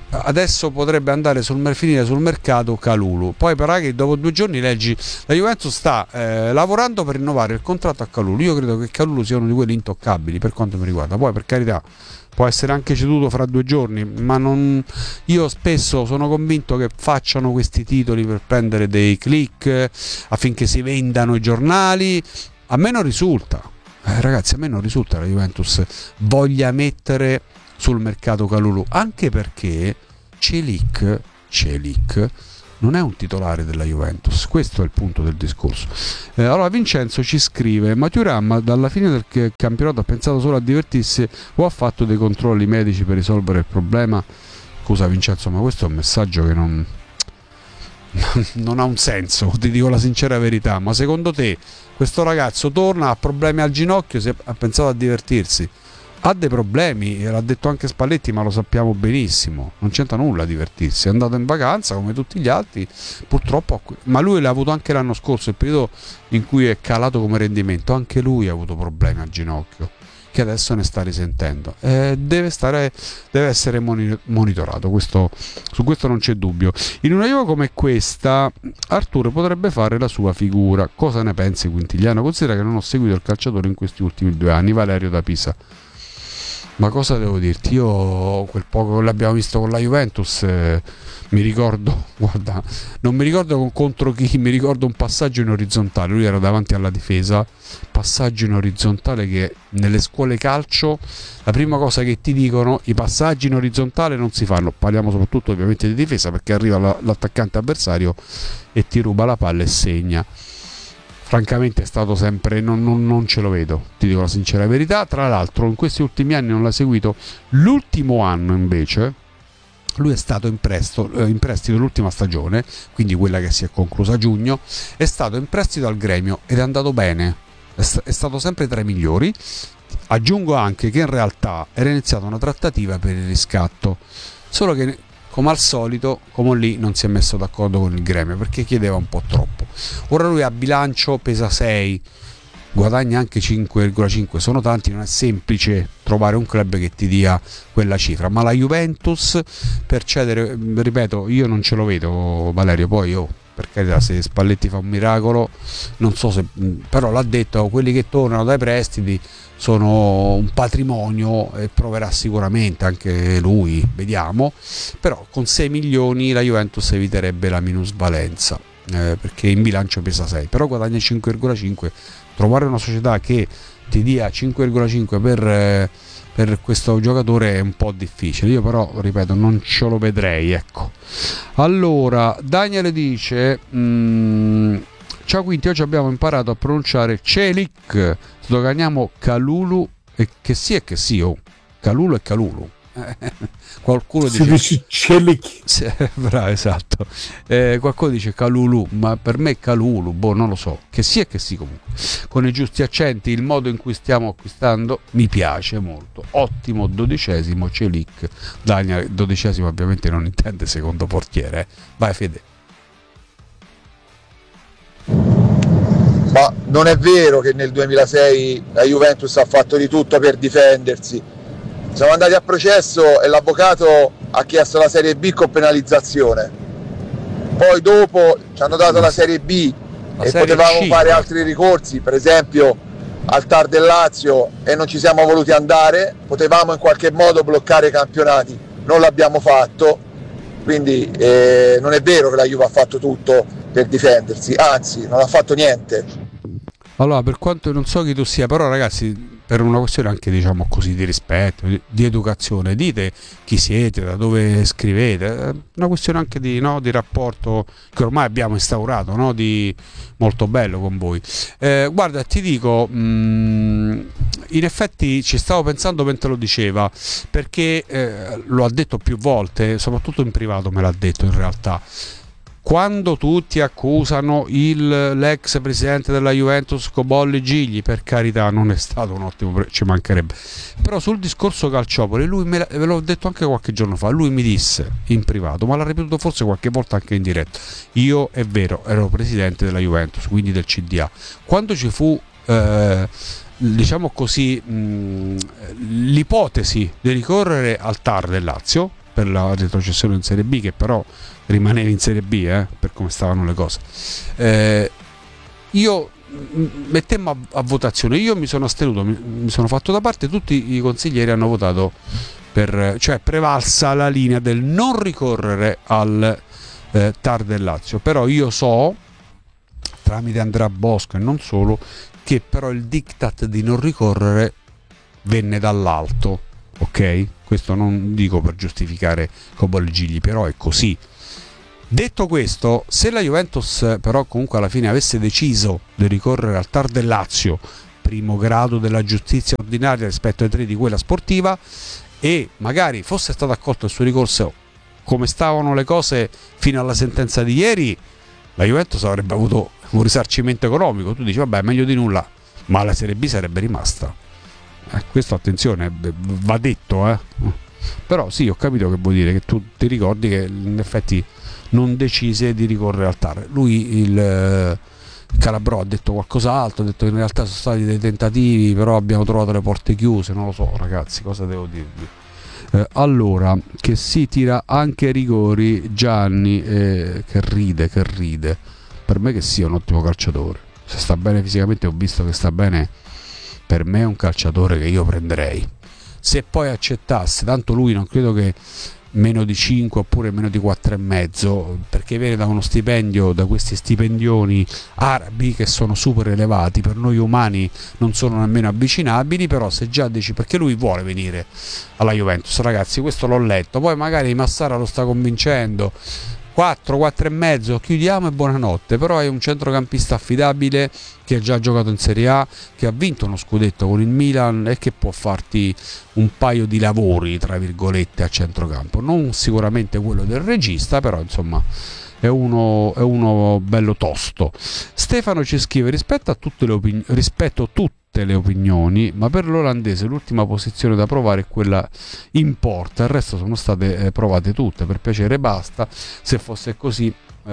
adesso potrebbe andare sul finire sul mercato Kalulu. Poi però che dopo due giorni leggi la Juventus sta eh, lavorando per rinnovare il contratto a Kalulu. Io credo che Kalulu sia uno di quelli intoccabili per quanto mi riguarda. Poi per carità può essere anche ceduto fra due giorni, ma non, io spesso sono convinto che facciano questi titoli per prendere dei click affinché si vendano i giornali. A me non risulta, eh, ragazzi, a me non risulta la Juventus voglia mettere sul mercato Kalulu, anche perché Celik, Celik non è un titolare della Juventus, questo è il punto del discorso. Eh, allora Vincenzo ci scrive: ma Thuram dalla fine del campionato ha pensato solo a divertirsi o ha fatto dei controlli medici per risolvere il problema? Scusa Vincenzo, ma questo è un messaggio che non non ha un senso, ti dico la sincera verità. Ma secondo te questo ragazzo torna, ha problemi al ginocchio, si è, ha pensato a divertirsi? Ha dei problemi, l'ha detto anche Spalletti, ma lo sappiamo benissimo, non c'entra nulla a divertirsi, è andato in vacanza come tutti gli altri, purtroppo, ma lui l'ha avuto anche l'anno scorso, il periodo in cui è calato come rendimento, anche lui ha avuto problemi al ginocchio, che adesso ne sta risentendo, eh, deve, stare, deve essere monitorato, questo, su questo non c'è dubbio. In una Juve come questa Arturo potrebbe fare la sua figura. Cosa ne pensi Quintigliano? Considera che non ho seguito il calciatore in questi ultimi due anni. Valerio da Pisa. Ma cosa devo dirti? Io quel poco che l'abbiamo visto con la Juventus eh, mi ricordo, guarda, non mi ricordo con, contro chi, mi ricordo un passaggio in orizzontale, lui era davanti alla difesa, passaggio in orizzontale che nelle scuole calcio la prima cosa che ti dicono, i passaggi in orizzontale non si fanno, parliamo soprattutto ovviamente di difesa, perché arriva la, l'attaccante avversario e ti ruba la palla e segna. Francamente è stato sempre, non, non, non ce lo vedo, ti dico la sincera verità. Tra l'altro in questi ultimi anni non l'ha seguito, l'ultimo anno invece lui è stato in, presto, eh, in prestito l'ultima stagione, quindi quella che si è conclusa a giugno, è stato in prestito al Gremio ed è andato bene, è, st- è stato sempre tra i migliori. Aggiungo anche che in realtà era iniziata una trattativa per il riscatto, solo che come al solito, come lì non si è messo d'accordo con il Gremio perché chiedeva un po' troppo. Ora lui a bilancio pesa sei, guadagna anche cinque virgola cinque, sono tanti, non è semplice trovare un club che ti dia quella cifra, ma la Juventus per cedere, ripeto, io non ce lo vedo Valerio, poi io per carità se Spalletti fa un miracolo non so se, però l'ha detto, quelli che tornano dai prestiti sono un patrimonio e proverà sicuramente anche lui, vediamo, però con sei milioni la Juventus eviterebbe la minusvalenza eh, perché in bilancio pesa sei, però guadagna cinque virgola cinque. Trovare una società che ti dia cinque virgola cinque per, eh, per questo giocatore è un po' difficile, io però ripeto non ce lo vedrei, ecco. Allora Daniele dice mh, ciao Quinti, oggi abbiamo imparato a pronunciare Celik, sdoganiamo Kalulu e che sì e che sì, oh. Kalulu e Kalulu. Qualcuno dice, dice Celik. Sì, bravo, esatto. Eh, qualcuno dice Kalulu, ma per me è Kalulu, boh, non lo so. Che sì e che sì comunque. Con i giusti accenti, il modo in cui stiamo acquistando mi piace molto. Ottimo dodicesimo Celik. Daniel, dodicesimo ovviamente non intende secondo portiere. Eh. Vai Fede. Ma non è vero che nel duemilasei la Juventus ha fatto di tutto per difendersi. Siamo andati a processo e l'avvocato ha chiesto la Serie B con penalizzazione. Poi dopo ci hanno dato la Serie B la e serie potevamo C. fare altri ricorsi, per esempio al T A R del Lazio, e non ci siamo voluti andare. Potevamo in qualche modo bloccare i campionati, non l'abbiamo fatto. Quindi eh, non è vero che la Juve ha fatto tutto per difendersi, anzi non ha fatto niente. Allora, per quanto non so chi tu sia, però ragazzi, per una questione anche diciamo così di rispetto, di, di educazione, dite chi siete, da dove scrivete, una questione anche di, no, di rapporto che ormai abbiamo instaurato, no, di molto bello con voi. Eh, guarda, ti dico, mh, in effetti ci stavo pensando mentre lo diceva, perché eh, lo ha detto più volte, soprattutto in privato me l'ha detto in realtà. Quando tutti accusano il, l'ex presidente della Juventus Cobolli Gigli, per carità non è stato un ottimo pre- ci mancherebbe, però sul discorso Calciopoli lui me, la, ve l'ho detto anche qualche giorno fa, lui mi disse in privato, ma l'ha ripetuto forse qualche volta anche in diretta, io è vero ero presidente della Juventus, quindi del C D A, quando ci fu eh, diciamo così mh, l'ipotesi di ricorrere al T A R del Lazio, per la retrocessione in Serie B, che però rimaneva in Serie B eh, per come stavano le cose. Eh, io mettemmo a, a votazione, io mi sono astenuto, mi, mi sono fatto da parte, tutti i consiglieri hanno votato per, cioè prevalsa la linea del non ricorrere al eh, T A R del Lazio. Però io so, tramite Andrea Bosco e non solo, che però il diktat di non ricorrere venne dall'alto, ok? Questo non dico per giustificare Cobol Gigli, però è così. Detto questo, se la Juventus però comunque alla fine avesse deciso di ricorrere al T A R del Lazio, primo grado della giustizia ordinaria rispetto ai tre di quella sportiva, e magari fosse stato accolto il suo ricorso come stavano le cose fino alla sentenza di ieri, la Juventus avrebbe avuto un risarcimento economico. Tu dici vabbè, meglio di nulla, ma la Serie B sarebbe rimasta. Eh, questo attenzione, va detto, eh. Però sì, ho capito che vuol dire, che tu ti ricordi che in effetti non decise di ricorrere al T A R. Lui, il, il Calabrò, ha detto qualcos'altro, ha detto che in realtà sono stati dei tentativi, però abbiamo trovato le porte chiuse. Non lo so, ragazzi, cosa devo dirvi? Eh, allora, che si tira anche rigori, Gianni, eh, che ride, che ride. Per me che sia un ottimo calciatore. Se sta bene fisicamente, ho visto che sta bene, per me è un calciatore che io prenderei. Se poi accettasse, tanto lui non credo che meno di cinque oppure meno di quattro e mezzo, perché viene da uno stipendio, da questi stipendioni arabi che sono super elevati, per noi umani non sono nemmeno avvicinabili. Però se già dici, perché lui vuole venire alla Juventus, ragazzi, questo l'ho letto, poi magari Massara lo sta convincendo, quattro, quattro e mezzo, chiudiamo e buonanotte. Però è un centrocampista affidabile che ha già giocato in Serie A, che ha vinto uno scudetto con il Milan e che può farti un paio di lavori, tra virgolette, a centrocampo. Non sicuramente quello del regista, però insomma è uno, è uno bello tosto. Stefano ci scrive: rispetto a tutte le opinioni, rispetto tutte le opinioni, ma per l'olandese l'ultima posizione da provare è quella in porta, il resto sono state eh, provate tutte, per piacere basta. Se fosse così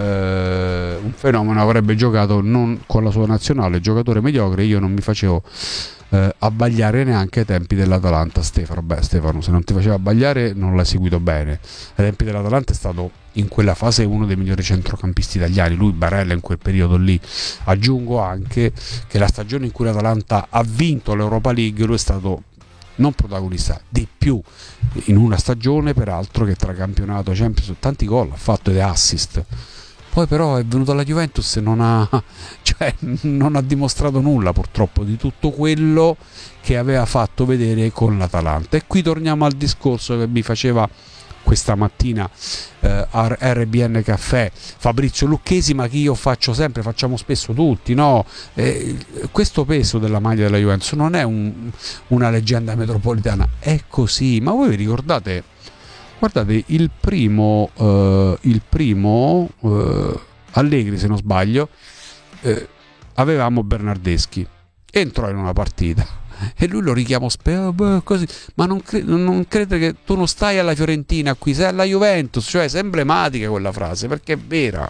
eh, un fenomeno avrebbe giocato non con la sua nazionale, giocatore mediocre. Io non mi facevo eh, abbagliare neanche ai tempi dell'Atalanta. Stefano, beh Stefano, se non ti faceva abbagliare non l'hai seguito bene. Ai tempi dell'Atalanta è stato in quella fase uno dei migliori centrocampisti italiani, lui, Barella, in quel periodo lì. Aggiungo anche che la stagione in cui l'Atalanta ha vinto l'Europa League, lui è stato non protagonista, di più in una stagione peraltro che tra campionato, Champions, tanti gol ha fatto ed assist. Poi però è venuto alla Juventus e non ha, cioè, non ha dimostrato nulla purtroppo di tutto quello che aveva fatto vedere con l'Atalanta. E qui torniamo al discorso che mi faceva questa mattina eh, a R B N Caffè Fabrizio Lucchesi, ma che io faccio sempre, facciamo spesso tutti, no? Eh, questo peso della maglia della Juventus non è un, una leggenda metropolitana, è così. Ma voi vi ricordate, guardate, il primo eh, il primo eh, Allegri, se non sbaglio, eh, avevamo Bernardeschi, entrò in una partita e lui lo richiamò spe- così, ma non, cre- non crede che tu non stai alla Fiorentina qui, sei alla Juventus, cioè è emblematica quella frase, perché è vera,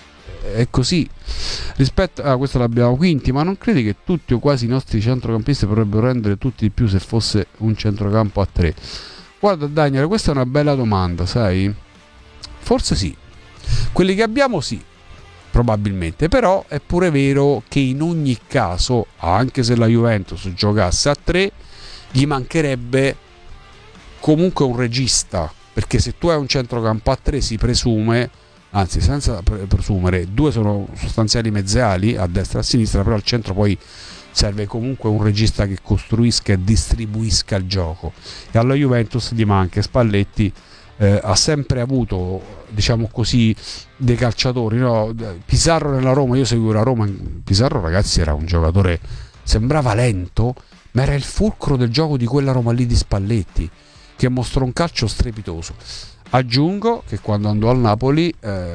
è così. Rispetto a ah, questo l'abbiamo Quinti, ma non credi che tutti o quasi i nostri centrocampisti potrebbero rendere tutti di più se fosse un centrocampo a tre? Guarda Daniele, questa è una bella domanda, sai? Forse sì, quelli che abbiamo sì, probabilmente. Però è pure vero che in ogni caso, anche se la Juventus giocasse a tre, gli mancherebbe comunque un regista, perché se tu hai un centrocampo a tre si presume, anzi senza presumere, due sono sostanziali mezzali a destra e a sinistra, però al centro poi serve comunque un regista che costruisca e distribuisca il gioco, e alla Juventus gli manca. Spalletti eh, ha sempre avuto, diciamo così, dei calciatori, no? Pizarro nella Roma, io seguivo la Roma, Pizarro, ragazzi, era un giocatore, sembrava lento, ma era il fulcro del gioco di quella Roma lì di Spalletti, che mostrò un calcio strepitoso. Aggiungo che quando andò al Napoli eh,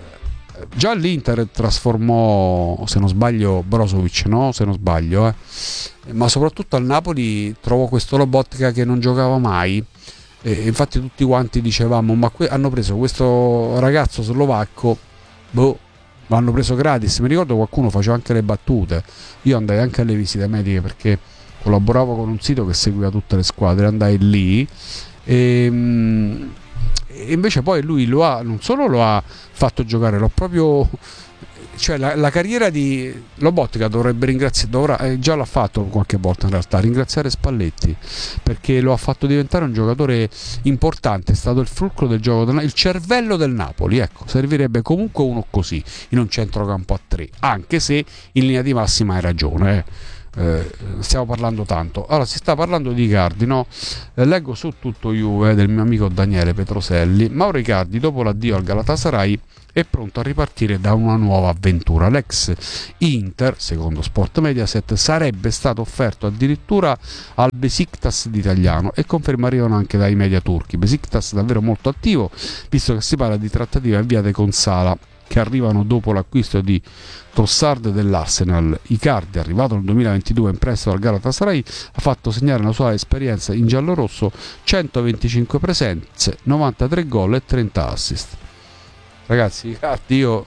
già l'Inter trasformò, se non sbaglio, Brozovic, no? Se non sbaglio, eh. ma soprattutto al Napoli trovò questo Lobotka che non giocava mai. E infatti tutti quanti dicevamo, ma que- hanno preso questo ragazzo slovacco, boh, l'hanno preso gratis. Mi ricordo qualcuno faceva anche le battute, io andai anche alle visite mediche perché collaboravo con un sito che seguiva tutte le squadre, andai lì e, e invece poi lui lo ha, non solo lo ha fatto giocare, l'ho proprio, cioè la, la carriera di Lobotka dovrebbe ringraziare, dovrà, eh, già l'ha fatto qualche volta in realtà, ringraziare Spalletti, perché lo ha fatto diventare un giocatore importante, è stato il fulcro del gioco del, il cervello del Napoli, ecco, servirebbe comunque uno così in un centrocampo a tre, anche se in linea di massima hai ragione, eh. Eh, stiamo parlando tanto. Allora, si sta parlando di Icardi, no? Eh, leggo su Tutto Juve del mio amico Daniele Petroselli. Mauro Icardi, dopo l'addio al Galatasaray, è pronto a ripartire da una nuova avventura. L'ex Inter, secondo Sport Mediaset, sarebbe stato offerto addirittura al Besiktas d'italiano, e conferme arrivano anche dai media turchi. Besiktas davvero molto attivo, visto che si parla di trattative avviate con Sala, che arrivano dopo l'acquisto di Trossard dell'Arsenal. Icardi, arrivato nel duemilaventidue in prestito al Galatasaray, ha fatto segnare la sua esperienza in giallorosso centoventicinque presenze, novantatré gol e trenta assist. Ragazzi, Icardi, io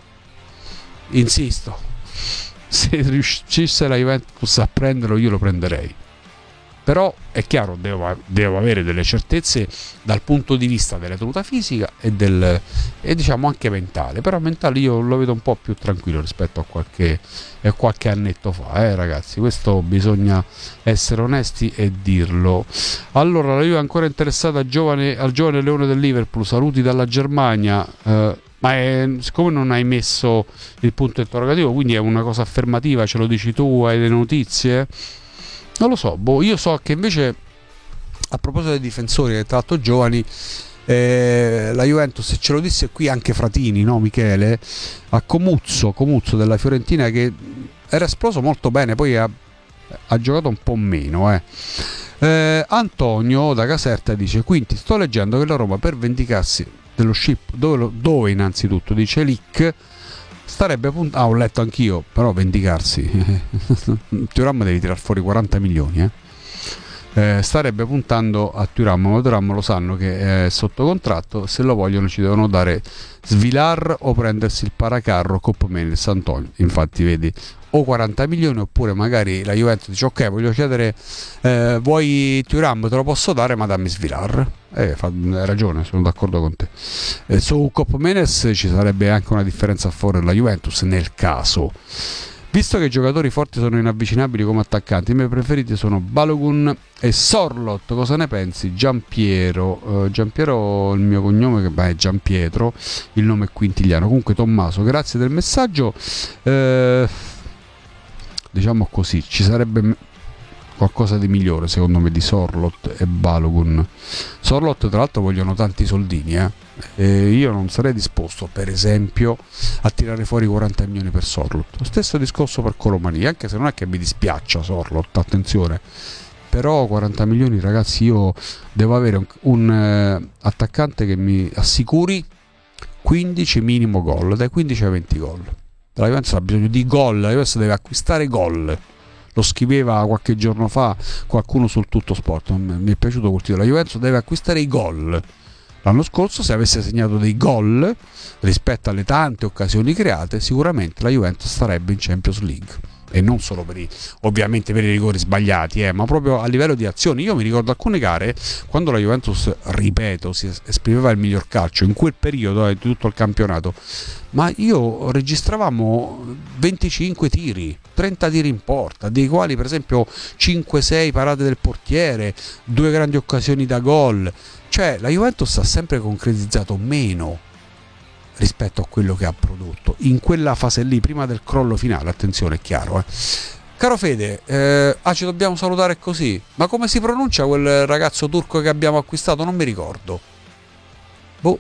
insisto, se riuscisse la Juventus a prenderlo io lo prenderei, però è chiaro, devo, devo avere delle certezze dal punto di vista della tenuta fisica e del e diciamo anche mentale, però mentale io lo vedo un po' più tranquillo rispetto a qualche, a qualche annetto fa, eh ragazzi, questo bisogna essere onesti e dirlo. Allora, la Juve è ancora interessata al giovane, al giovane leone del Liverpool, saluti dalla Germania, eh, ma è, siccome non hai messo il punto interrogativo, quindi è una cosa affermativa, ce lo dici tu, hai le notizie? Non lo so, boh, io so che invece, a proposito dei difensori che tra l'altro giovani, eh, la Juventus, se ce lo disse qui anche Fratini, no Michele, a Comuzzo, Comuzzo della Fiorentina, che era esploso molto bene, poi ha, ha giocato un po' meno, eh. Eh, Antonio da Caserta dice: quindi sto leggendo che la Roma, per vendicarsi dello ship, dove, dove innanzitutto dice Lick starebbe punt- ah ho letto anch'io, però vendicarsi Thuram devi tirar fuori quaranta milioni, eh? Eh, starebbe puntando a Thuram, ma Thuram lo sanno che è sotto contratto, se lo vogliono ci devono dare Svilar o prendersi il paracarro Coppomenes. Antonio, infatti vedi, o quaranta milioni, oppure magari la Juventus dice ok, voglio chiedere, eh, vuoi Thuram, te lo posso dare, ma dammi Svilar. Eh, fa, hai ragione, sono d'accordo con te. Eh, su Coppomenes ci sarebbe anche una differenza a favore della Juventus nel caso. Visto che i giocatori forti sono inavvicinabili come attaccanti, i miei preferiti sono Balogun e Sorlot. Cosa ne pensi? Giampiero, uh, Giampiero il mio cognome, che beh, è Giampietro, il nome è quintiliano. Comunque Tommaso, grazie del messaggio. Eh, diciamo così, ci sarebbe qualcosa di migliore secondo me di Sorlot e Balogun. Sorlot tra l'altro vogliono tanti soldini, eh? E io non sarei disposto per esempio a tirare fuori quaranta milioni per Sorlot. Lo stesso discorso per Colomani, anche se non è che mi dispiaccia Sorlot, attenzione, però quaranta milioni, ragazzi, io devo avere un, un eh, attaccante che mi assicuri quindici minimo gol, dai quindici ai venti gol. La Juventus ha bisogno di gol, la Juventus deve acquistare gol. Lo scriveva qualche giorno fa qualcuno sul Tutto Sport, mi è piaciuto quel titolo. La Juventus deve acquistare i gol. L'anno scorso, se avesse segnato dei gol rispetto alle tante occasioni create, sicuramente la Juventus starebbe in Champions League. E non solo per i, ovviamente per i rigori sbagliati, eh, ma proprio a livello di azioni. Io mi ricordo alcune gare quando la Juventus, ripeto, si esprimeva il miglior calcio in quel periodo di tutto il campionato, ma io registravamo venticinque tiri, trenta tiri in porta, dei quali per esempio cinque sei parate del portiere, due grandi occasioni da gol. Cioè la Juventus ha sempre concretizzato meno rispetto a quello che ha prodotto in quella fase lì, prima del crollo finale. Attenzione, è chiaro, eh. Caro Fede, eh, ah, ci dobbiamo salutare così, ma come si pronuncia quel ragazzo turco che abbiamo acquistato? Non mi ricordo. Boh.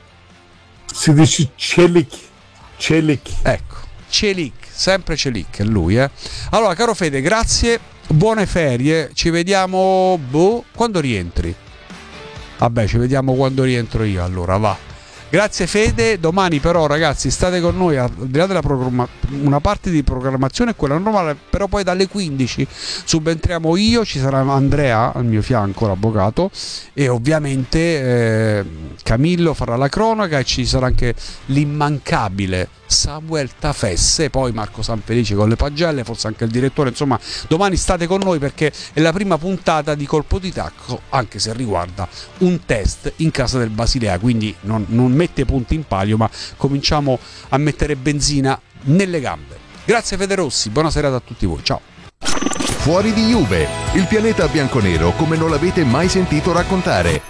Si dice Celik. Celik. Ecco, Celik, sempre Celik, è lui, eh. Allora, caro Fede, grazie, buone ferie, ci vediamo, boh, quando rientri. Vabbè, ci vediamo quando rientro io, allora va. Grazie Fede, domani però ragazzi state con noi, al di là della programma- una parte di programmazione è quella normale, però poi dalle quindici subentriamo io, ci sarà Andrea al mio fianco, l'avvocato, e ovviamente eh, Camillo farà la cronaca, e ci sarà anche l'immancabile Samuel Tafesse, poi Marco Sanfelice con le pagelle, forse anche il direttore. Insomma, domani state con noi perché è la prima puntata di Colpo di Tacco, anche se riguarda un test in casa del Basilea, quindi non, non mette punti in palio, ma cominciamo a mettere benzina nelle gambe. Grazie Federossi, buona serata a tutti voi, ciao. Fuori di Juve, il pianeta bianconero come non l'avete mai sentito raccontare.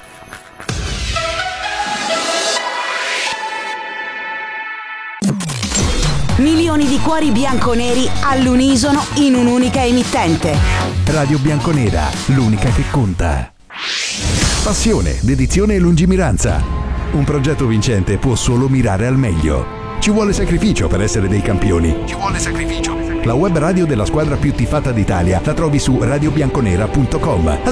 Milioni di cuori bianconeri all'unisono in un'unica emittente. Radio Bianconera, l'unica che conta. Passione, dedizione e lungimiranza. Un progetto vincente può solo mirare al meglio. Ci vuole sacrificio per essere dei campioni. Ci vuole sacrificio. La web radio della squadra più tifata d'Italia la trovi su radio bianconera punto com.